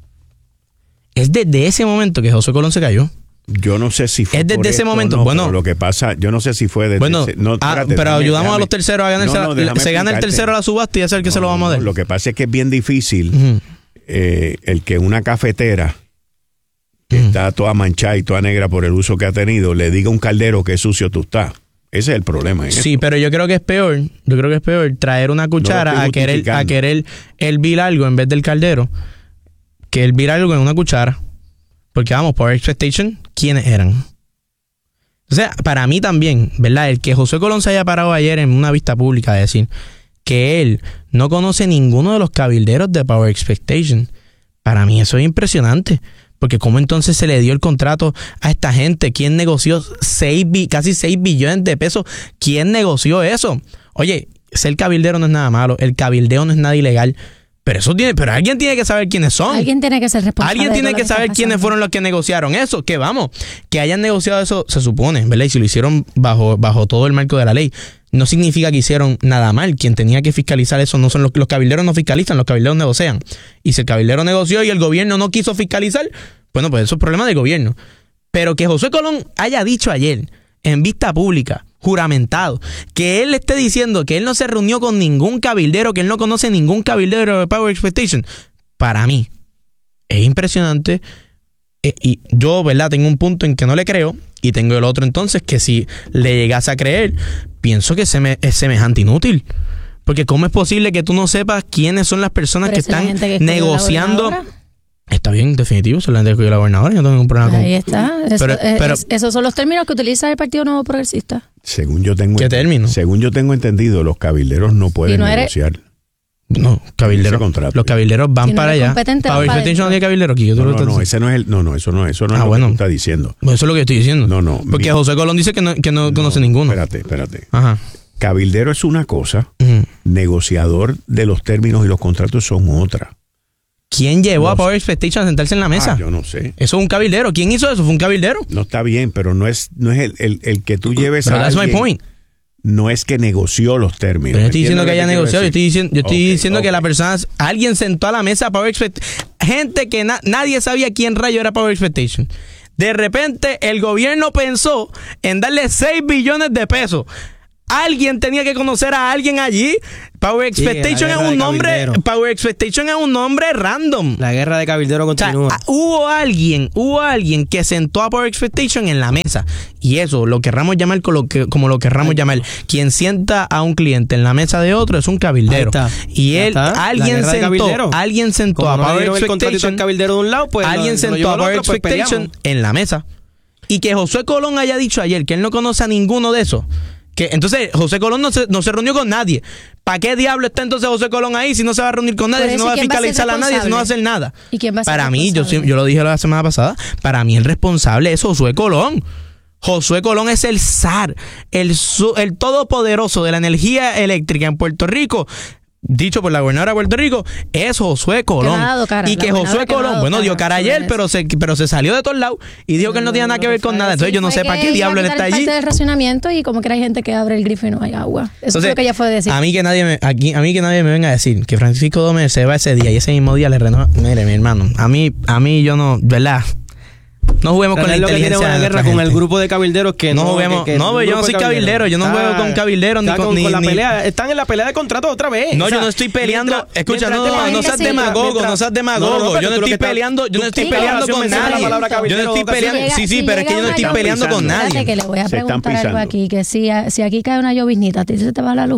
Es desde ese momento que Josué Colón se cayó. Yo no sé si fue es desde ese momento. No, bueno, lo que pasa, yo no sé si fue desde pero ayudamos a los terceros a ganarse. Se gana el tercero a la subasta y es el que se lo vamos a dar. Lo que pasa es que es bien difícil el que una cafetera que está toda manchada y toda negra por el uso que ha tenido le diga a un caldero que sucio tú estás. Ese es el problema. Sí, pero yo creo que es peor. Traer una cuchara a querer hervir algo en vez del caldero que hervir algo en una cuchara. Porque vamos, Power Expectation, ¿quiénes eran? O sea, para mí también, ¿verdad? El que José Colón se haya parado ayer en una vista pública a decir que él no conoce ninguno de los cabilderos de Power Expectation, para mí eso es impresionante. Porque ¿cómo entonces se le dio el contrato a esta gente? ¿Quién negoció casi 6 billones de pesos? ¿Quién negoció eso? Oye, ser cabildero no es nada malo, el cabildeo no es nada ilegal. Pero alguien tiene que saber quiénes son. Alguien tiene que ser responsable. Alguien tiene que saber quiénes fueron los que negociaron eso. Que hayan negociado eso, se supone, ¿verdad? Y si lo hicieron bajo todo el marco de la ley, no significa que hicieron nada mal. Quien tenía que fiscalizar eso no son los cabilderos, no fiscalizan, los cabilderos negocian. Y si el cabildero negoció y el gobierno no quiso fiscalizar, bueno, pues eso es problema del gobierno. Pero que Josué Colón haya dicho ayer, en vista pública, juramentado, que él esté diciendo que él no se reunió con ningún cabildero, que él no conoce ningún cabildero de Power Expectation, para mí es impresionante. Y yo, ¿verdad? Tengo un punto en que no le creo y tengo el otro entonces que si le llegase a creer, pienso que es semejante inútil. Porque ¿cómo es posible que tú no sepas quiénes son las personas que están negociando? Está bien, definitivo, se la han escogido la gobernadora, yo no tengo ningún problema con eso. Ahí está. Esos son los términos que utiliza el Partido Nuevo Progresista. Según yo tengo ¿Qué término? Según yo tengo entendido, los cabilderos no pueden negociar. No, cabilderos. Los cabilderos van si no para allá. Power Expectation no tiene cabilderos aquí. No, ese no es el. No, eso no es lo que tú estás diciendo. Bueno, eso es lo que estoy diciendo. No. Porque José Colón dice que no conoce ninguno. Espérate. Ajá. Cabildero es una cosa, negociador de los términos y los contratos son otra. ¿Quién llevó a Power Expectation a sentarse en la mesa? Yo no sé. Eso es un cabildero. ¿Quién hizo eso? ¿Fue un cabildero? No está bien, pero no es el que tú lleves pero a that's alguien. My point. No es que negoció los términos. Pero yo estoy diciendo que haya negociado. Yo estoy diciendo que la persona, alguien sentó a la mesa a Power Expectation. Gente que nadie sabía quién rayo era Power Expectation. De repente el gobierno pensó en darle 6 billones de pesos. Alguien tenía que conocer a alguien allí. Power Expectation es un nombre. Power Expectation es un nombre random. La guerra de cabildero continúa. O sea, hubo alguien que sentó a Power Expectation en la mesa. Y eso, lo querramos llamar como lo querramos llamar. Quien sienta a un cliente en la mesa de otro es un cabildero. Y alguien sentó a Power Expectation. Cabildero de un lado, pues alguien sentó a Power Expectation en la mesa. Y que Josué Colón haya dicho ayer que él no conoce a ninguno de esos. Que entonces José Colón no se reunió con nadie. ¿Para qué diablo está entonces José Colón ahí si no se va a reunir con nadie, si no va a fiscalizar a nadie, si no va a hacer nada? ¿Y quién va a ser para mí, yo lo dije la semana pasada, para mí el responsable es Josué Colón. Josué Colón es el zar, el todopoderoso de la energía eléctrica en Puerto Rico. Dicho por la gobernadora de Puerto Rico, es Josué Colón. Y que Josué Colón, bueno, dio cara ayer, pero se salió de todos lados y dijo que él no tiene nada que ver con nada. Entonces yo no sé para qué diablo él está allí. Parte del racionamiento y como que hay gente que abre el grifo y no hay agua. Eso es lo que ella fue a decir. A mí que nadie me venga a decir que Francisco Dómez se va ese día y ese mismo día le renova. Mire, mi hermano, a mí yo no, ¿verdad? No juguemos con la inteligencia. Una guerra con el grupo de cabilderos que no juguemos. Yo no soy cabildero. Yo no juego con cabilderos ni con la pelea. Están en la pelea de contrato otra vez. No, yo no estoy peleando. Escucha, no seas demagogo, no seas demagogo. Yo no estoy peleando con nadie. Yo no estoy peleando. Sí, pero es que yo no estoy peleando con nadie. Que le voy a preguntar algo aquí, que si aquí cae una lloviznita, ¿a ti se te va la luz?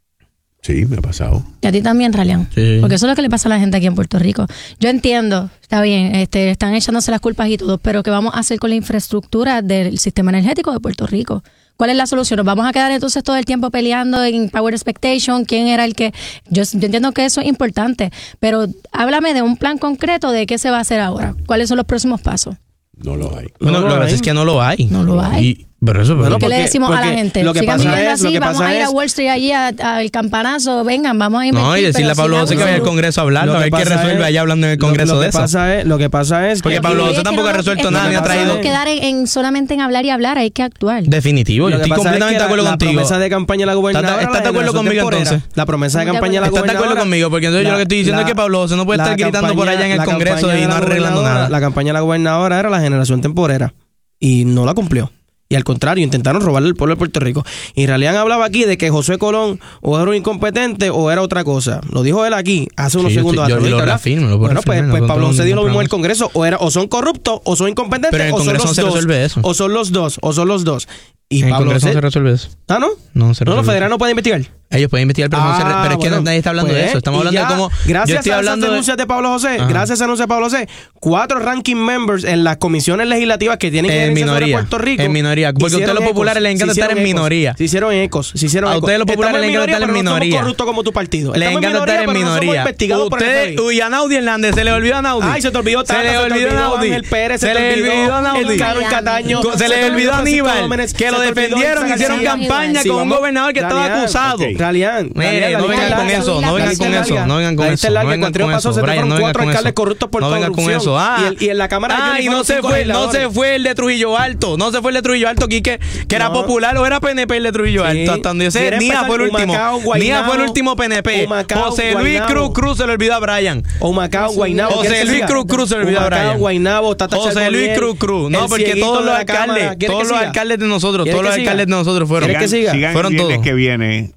Sí, me ha pasado. Y a ti también, Ralian. Sí. Porque eso es lo que le pasa a la gente aquí en Puerto Rico. Yo entiendo, está bien, están echándose las culpas y todo, pero ¿qué vamos a hacer con la infraestructura del sistema energético de Puerto Rico? ¿Cuál es la solución? ¿Nos vamos a quedar entonces todo el tiempo peleando en Power Expectation? ¿Quién era el que...? Yo entiendo que eso es importante, pero háblame de un plan concreto de qué se va a hacer ahora. ¿Cuáles son los próximos pasos? No lo hay. Bueno, lo que pasa es que no lo hay. No lo hay. ¿Qué le decimos a la gente? Lo que pasa es, vamos a ir a Wall Street allí al campanazo, vengan, vamos a invertir. No, y decirle a Pablo José que vaya al Congreso a hablar, a ver qué resuelve allá hablando en el Congreso de eso. Lo que pasa es porque Pablo José tampoco ha resuelto nada, ni ha traído. No quedar solamente en hablar y hablar, hay que actuar. Definitivo, yo estoy completamente de acuerdo contigo. La promesa de campaña de la gobernadora. ¿Estás de acuerdo conmigo entonces? La promesa de campaña de la gobernadora. ¿Estás de acuerdo conmigo? Porque entonces yo lo que estoy diciendo es que Pablo José no puede estar gritando por allá en el Congreso y no arreglando nada. La campaña de la gobernadora era la generación temporera y no la cumplió. Y al contrario, intentaron robarle al pueblo de Puerto Rico. Y Ralian hablaba aquí de que Josué Colón o era un incompetente o era otra cosa. Lo dijo él aquí hace unos segundos. Yo lo reafirmo. Bueno, pues Pablo José dio lo mismo en el Congreso. O son corruptos, o son incompetentes, pero en el Congreso no se resuelve eso. O son los dos. Y en el Congreso no se resuelve eso. ¿Ah, no? No se resuelve. No, los federales no pueden investigar. Ellos pueden investigar, pero pero es que nadie está hablando de eso. Estamos hablando de cómo. Gracias a esas denuncias de Pablo José, gracias a denuncias de Pablo José, 4 ranking members en las comisiones legislativas que tienen que ver sobre Puerto Rico. En minoría. Porque a ustedes los populares les encanta estar en minoría. Se hicieron ecos. A ustedes los populares les encanta estar en minoría. No somos corruptos como tu partido. Les encanta estar en minoría. Ustedes, y a Naudi Hernández, se le olvidó a Naudi. Ay, se te olvidó Se le olvidó a Naudi. Ángel Pérez, se le olvidó a Naudi. El Carmen Cataño. Se le olvidó a Aníbal, que lo defendieron, hicieron campaña con un gobernador que estaba acusado. Ralian. No vengan con eso, no vengan con eso, no vengan con eso. No vengan con eso, Brian, no vengan con eso. Corruptos por no vengan con eso. Y en la Cámara y no se fue el de Trujillo Alto. No se fue el de Trujillo Alto, Quique, que era popular o era PNP el de Trujillo Alto. Hasta donde yo sé, Nia fue el último. Nia fue el último PNP. José Luis Cruz se le olvidó a Brian. Humacao, Guaynabo. José Luis Cruz se le olvidó a Brian. Guaynabo, José Luis Cruz. No, porque todos los alcaldes de nosotros fueron. ¿Quieres que siga? Fueron todos. Que viene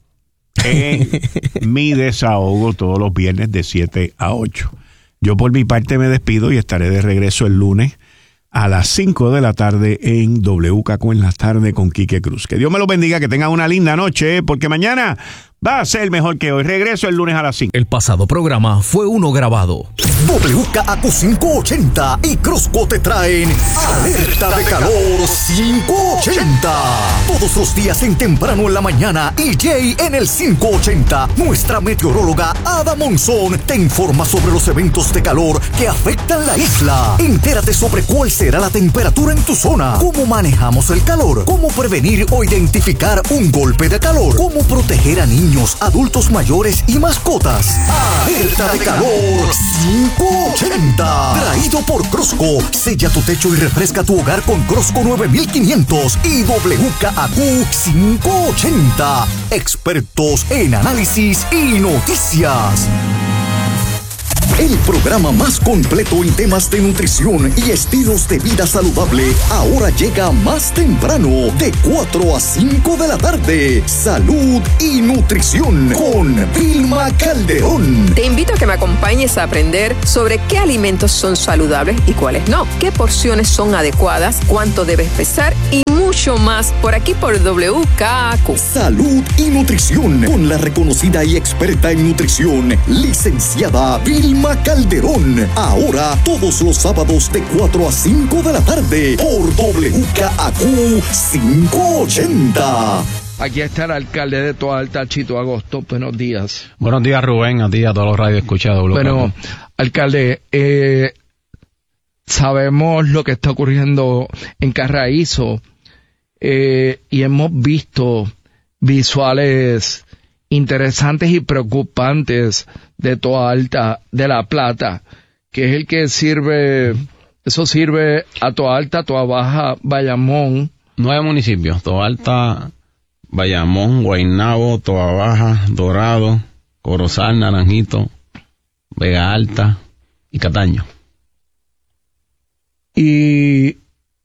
en mi desahogo todos los viernes de 7 a 8. Yo por mi parte me despido y estaré de regreso el lunes a las 5 de la tarde en WKQ en la tarde con Quique Cruz. Que Dios me los bendiga, que tengan una linda noche, porque mañana va a ser mejor que hoy. Regreso el lunes a las 5. El pasado programa fue uno grabado. WKAQ 580 y Crosco te traen Alerta de Calor 580. Todos los días en temprano en la mañana y Jay en el 580. Nuestra meteoróloga Ada Monzón te informa sobre los eventos de calor que afectan la isla. Entérate sobre cuál será la temperatura en tu zona, cómo manejamos el calor, cómo prevenir o identificar un golpe de calor, cómo proteger a niños, adultos mayores y mascotas. Alerta de Calor 580. Traído por Crosco. Sella tu techo y refresca tu hogar con Crosco 9500 y WKAQ 580. Expertos en análisis y noticias. El programa más completo en temas de nutrición y estilos de vida saludable ahora llega más temprano, de 4 a 5 de la tarde. Salud y nutrición con Vilma Calderón. Te invito a que me acompañes a aprender sobre qué alimentos son saludables y cuáles no, qué porciones son adecuadas, cuánto debes pesar y mucho más por aquí por WKAQ. Salud y nutrición con la reconocida y experta en nutrición, licenciada Vilma Calderón. Ahora todos los sábados de 4 a 5 de la tarde por WKAQ 580. Aquí está el alcalde de Toalta, Chito Agosto. Buenos días. Buenos días, Rubén. A ti y a todos los radioescuchados. Bueno, alcalde, sabemos lo que está ocurriendo en Carraízo y hemos visto visuales interesantes y preocupantes de Toalta, de La Plata, que es el que sirve a Toalta, Toabaja, Bayamón. 9 municipios: Toalta, Bayamón, Guaynabo, Toabaja, Dorado, Corozal, Naranjito, Vega Alta y Cataño. Y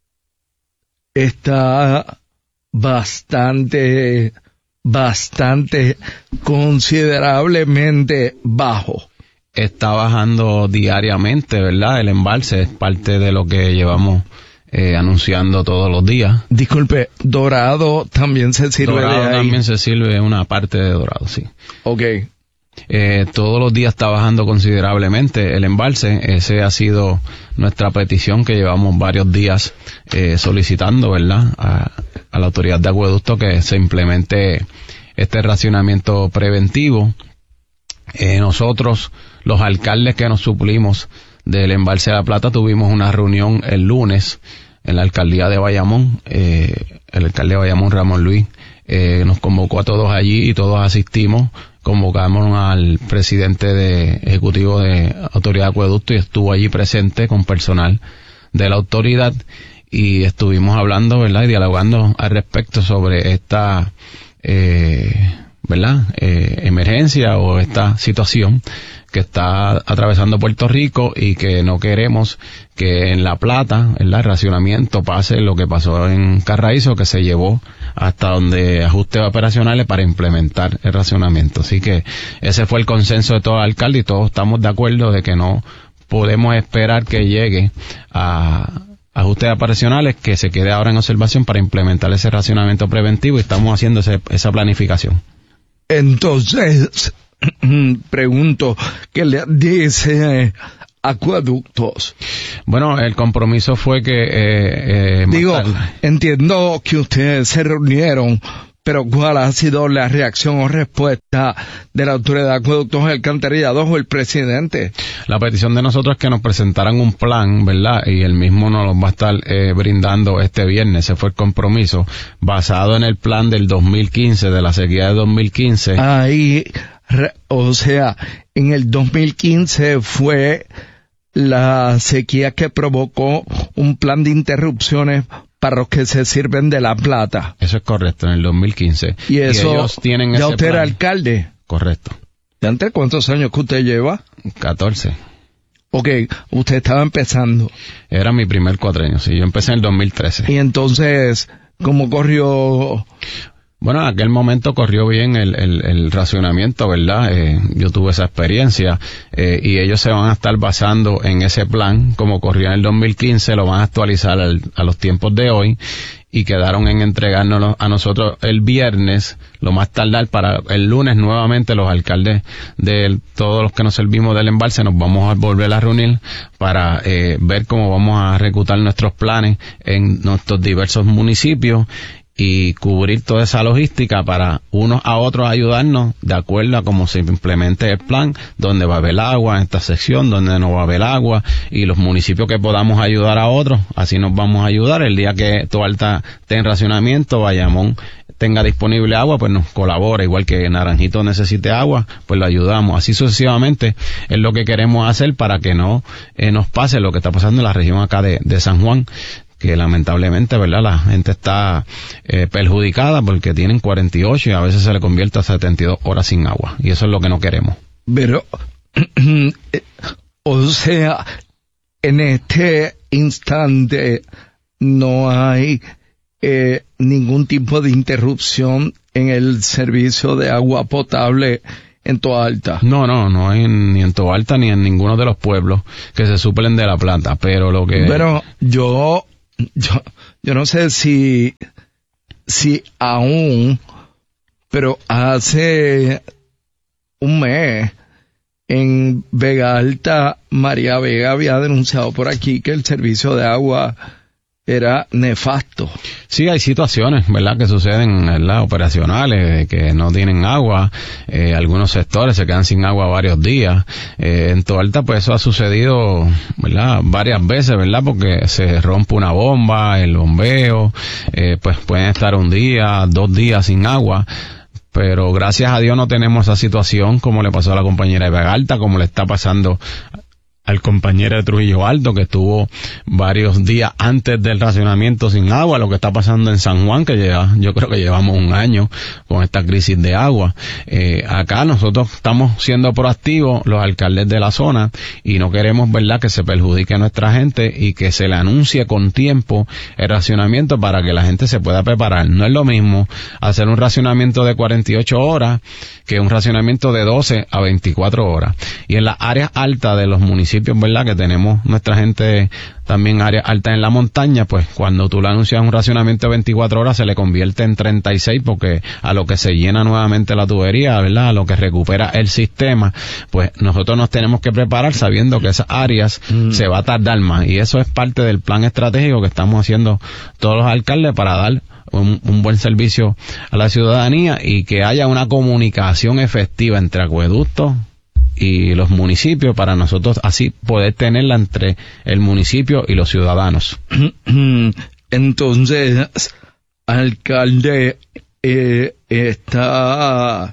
está bastante considerablemente bajo. Está bajando diariamente, ¿verdad? El embalse es parte de lo que llevamos anunciando todos los días. Disculpe, Dorado también se sirve Dorado de ahí. También se sirve una parte de Dorado, sí. Ok. Todos los días está bajando considerablemente el embalse. Ese ha sido nuestra petición que llevamos varios días solicitando, ¿verdad? A la autoridad de acueducto que se implemente este racionamiento preventivo. Nosotros, los alcaldes que nos suplimos del embalse de La Plata, tuvimos una reunión el lunes en la alcaldía de Bayamón. El alcalde de Bayamón, Ramón Luis, nos convocó a todos allí y todos asistimos. Convocamos al presidente ejecutivo de Autoridad de Acueducto y estuvo allí presente con personal de la autoridad y estuvimos hablando, ¿verdad? Y dialogando al respecto sobre esta, ¿verdad? Emergencia o esta situación que está atravesando Puerto Rico y que no queremos que en La Plata, el racionamiento, pase lo que pasó en Carraízo, que se llevó hasta donde ajustes operacionales para implementar el racionamiento. Así que ese fue el consenso de todo el alcalde y todos estamos de acuerdo de que no podemos esperar que llegue a ajustes operacionales, que se quede ahora en observación para implementar ese racionamiento preventivo y estamos haciendo esa planificación. Entonces, pregunto, ¿qué le dice Acueductos? Bueno, el compromiso fue que... entiendo que ustedes se reunieron, pero ¿cuál ha sido la reacción o respuesta de la autoridad de Acueductos y Alcantarillados o el presidente? La petición de nosotros es que nos presentaran un plan, ¿verdad? Y el mismo nos lo va a estar brindando este viernes. Ese fue el compromiso, basado en el plan del 2015, de la sequía de 2015. O sea, en el 2015 fue la sequía que provocó un plan de interrupciones para los que se sirven de La Plata. Eso es correcto, en el 2015. Y eso, ellos tienen ¿ya ese usted plan? era alcalde? Correcto. ¿De antes cuántos años que usted lleva? 14. Ok, usted estaba empezando. Era mi primer cuatrenio, sí, yo empecé en el 2013. Y entonces, ¿cómo corrió? Bueno, en aquel momento corrió bien el racionamiento, ¿verdad? Yo tuve esa experiencia y ellos se van a estar basando en ese plan, como corrió en el 2015, lo van a actualizar a los tiempos de hoy y quedaron en entregárnoslo a nosotros el viernes, lo más tardar para el lunes. Nuevamente los alcaldes de todos los que nos servimos del embalse nos vamos a volver a reunir para ver cómo vamos a ejecutar nuestros planes en nuestros diversos municipios y cubrir toda esa logística para unos a otros ayudarnos de acuerdo a cómo se implemente el plan, donde va a haber agua en esta sección, donde no va a haber agua, y los municipios que podamos ayudar a otros, así nos vamos a ayudar. El día que Toalta esté en racionamiento, Bayamón tenga disponible agua, pues nos colabora, igual que Naranjito necesite agua, pues lo ayudamos. Así sucesivamente es lo que queremos hacer para que no nos pase lo que está pasando en la región acá de San Juan, que lamentablemente, ¿verdad?, la gente está perjudicada porque tienen 48 y a veces se le convierte a 72 horas sin agua, y eso es lo que no queremos. Pero, o sea, en este instante no hay ningún tipo de interrupción en el servicio de agua potable en Toalta. No hay ni en Toalta ni en ninguno de los pueblos que se suplen de la planta, pero lo que... Pero yo no sé si aún, pero hace un mes en Vega Alta, María Vega había denunciado por aquí que el servicio de agua era nefasto. Sí, hay situaciones, ¿verdad?, que suceden, ¿verdad?, operacionales, que no tienen agua, algunos sectores se quedan sin agua varios días. En Toalta, pues eso ha sucedido, ¿verdad?, varias veces, ¿verdad?, porque se rompe una bomba, el bombeo, pues pueden estar un día, 2 días sin agua. Pero gracias a Dios no tenemos esa situación como le pasó a la compañera de Vega Alta, como le está pasando al compañero de Trujillo Alto, que estuvo varios días antes del racionamiento sin agua, lo que está pasando en San Juan, que yo creo que llevamos un año con esta crisis de agua. Acá nosotros estamos siendo proactivos, los alcaldes de la zona, y no queremos, ¿verdad?, que se perjudique a nuestra gente y que se le anuncie con tiempo el racionamiento para que la gente se pueda preparar. No es lo mismo hacer un racionamiento de 48 horas que un racionamiento de 12 a 24 horas. Y en las áreas altas de los municipios, ¿verdad?, que tenemos nuestra gente también áreas altas en la montaña, pues cuando tú le anuncias un racionamiento de 24 horas se le convierte en 36, porque a lo que se llena nuevamente la tubería, ¿verdad?, a lo que recupera el sistema, pues nosotros nos tenemos que preparar sabiendo que esas áreas se va a tardar más, y eso es parte del plan estratégico que estamos haciendo todos los alcaldes para dar un buen servicio a la ciudadanía y que haya una comunicación efectiva entre acueductos y los municipios, para nosotros así poder tenerla entre el municipio y los ciudadanos. Entonces, alcalde, está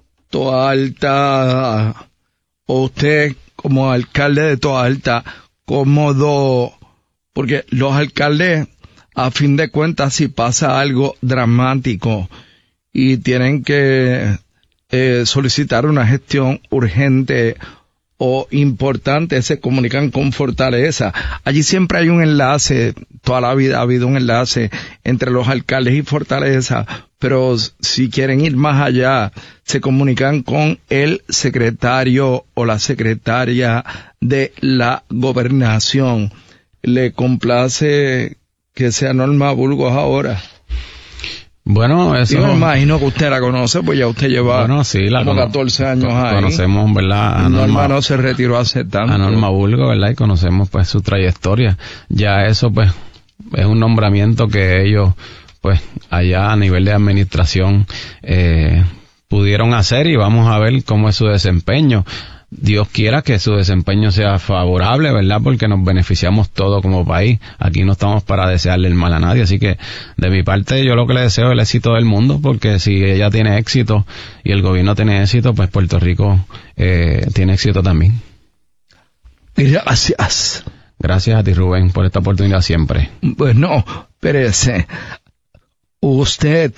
Toalta, usted como alcalde de Toalta, cómodo, porque los alcaldes, a fin de cuentas, si pasa algo dramático y tienen que solicitar una gestión urgente o importante, se comunican con Fortaleza. Allí siempre hay un enlace, toda la vida ha habido un enlace entre los alcaldes y Fortaleza, pero si quieren ir más allá, se comunican con el secretario o la secretaria de la gobernación. ¿Le complace que sea Norma Burgos ahora? Bueno, eso... Yo me imagino que usted la conoce, pues ya usted lleva como 14 años ahí. Conocemos, ¿verdad? A Norma no se retiró hace tanto. A Norma Burgos, ¿verdad? Y conocemos, pues, su trayectoria. Ya eso, pues, es un nombramiento que ellos, pues, allá a nivel de administración, pudieron hacer, y vamos a ver cómo es su desempeño. Dios quiera que su desempeño sea favorable, ¿verdad?, porque nos beneficiamos todos como país. Aquí no estamos para desearle el mal a nadie, así que de mi parte yo lo que le deseo es el éxito del mundo, porque si ella tiene éxito y el gobierno tiene éxito, pues Puerto Rico tiene éxito también. Gracias. Gracias a ti, Rubén, por esta oportunidad siempre. Bueno, espérese. Usted,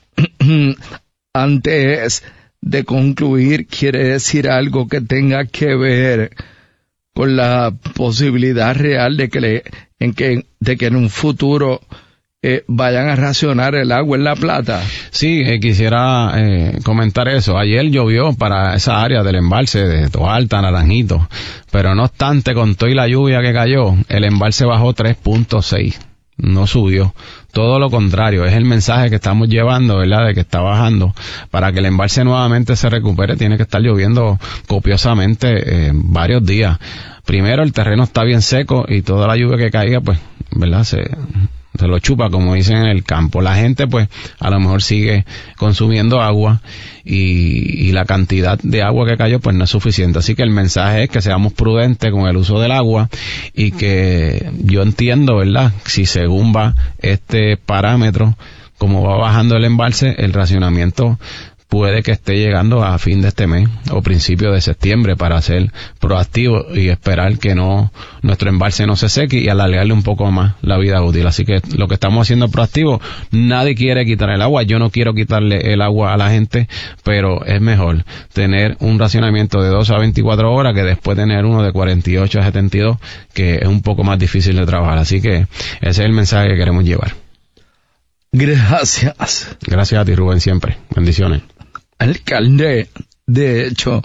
antes de concluir, quiere decir algo que tenga que ver con la posibilidad real de que en un futuro vayan a racionar el agua en La Plata. Sí, quisiera comentar eso. Ayer llovió para esa área del embalse de Toalta, Naranjito, pero no obstante, con toda la lluvia que cayó, el embalse bajó 3.6. no subió. Todo lo contrario, es el mensaje que estamos llevando, ¿verdad?, de que está bajando. Para que el embalse nuevamente se recupere, tiene que estar lloviendo copiosamente varios días. Primero, el terreno está bien seco y toda la lluvia que caiga, pues, ¿verdad?, se lo chupa, como dicen en el campo. La gente, pues, a lo mejor sigue consumiendo agua y la cantidad de agua que cayó, pues, no es suficiente. Así que el mensaje es que seamos prudentes con el uso del agua y que yo entiendo, ¿verdad?, si según va este parámetro, como va bajando el embalse, el racionamiento puede que esté llegando a fin de este mes o principio de septiembre, para ser proactivo y esperar que nuestro embalse no se seque y alargarle un poco más la vida útil. Así que lo que estamos haciendo es proactivo. Nadie quiere quitar el agua. Yo no quiero quitarle el agua a la gente, pero es mejor tener un racionamiento de 12 a 24 horas que después tener uno de 48 a 72, que es un poco más difícil de trabajar. Así que ese es el mensaje que queremos llevar. Gracias. Gracias a ti, Rubén, siempre. Bendiciones. Alcalde, de hecho,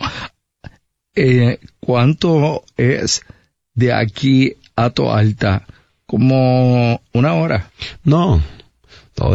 ¿cuánto es de aquí a Toalta? ¿Como una hora? No,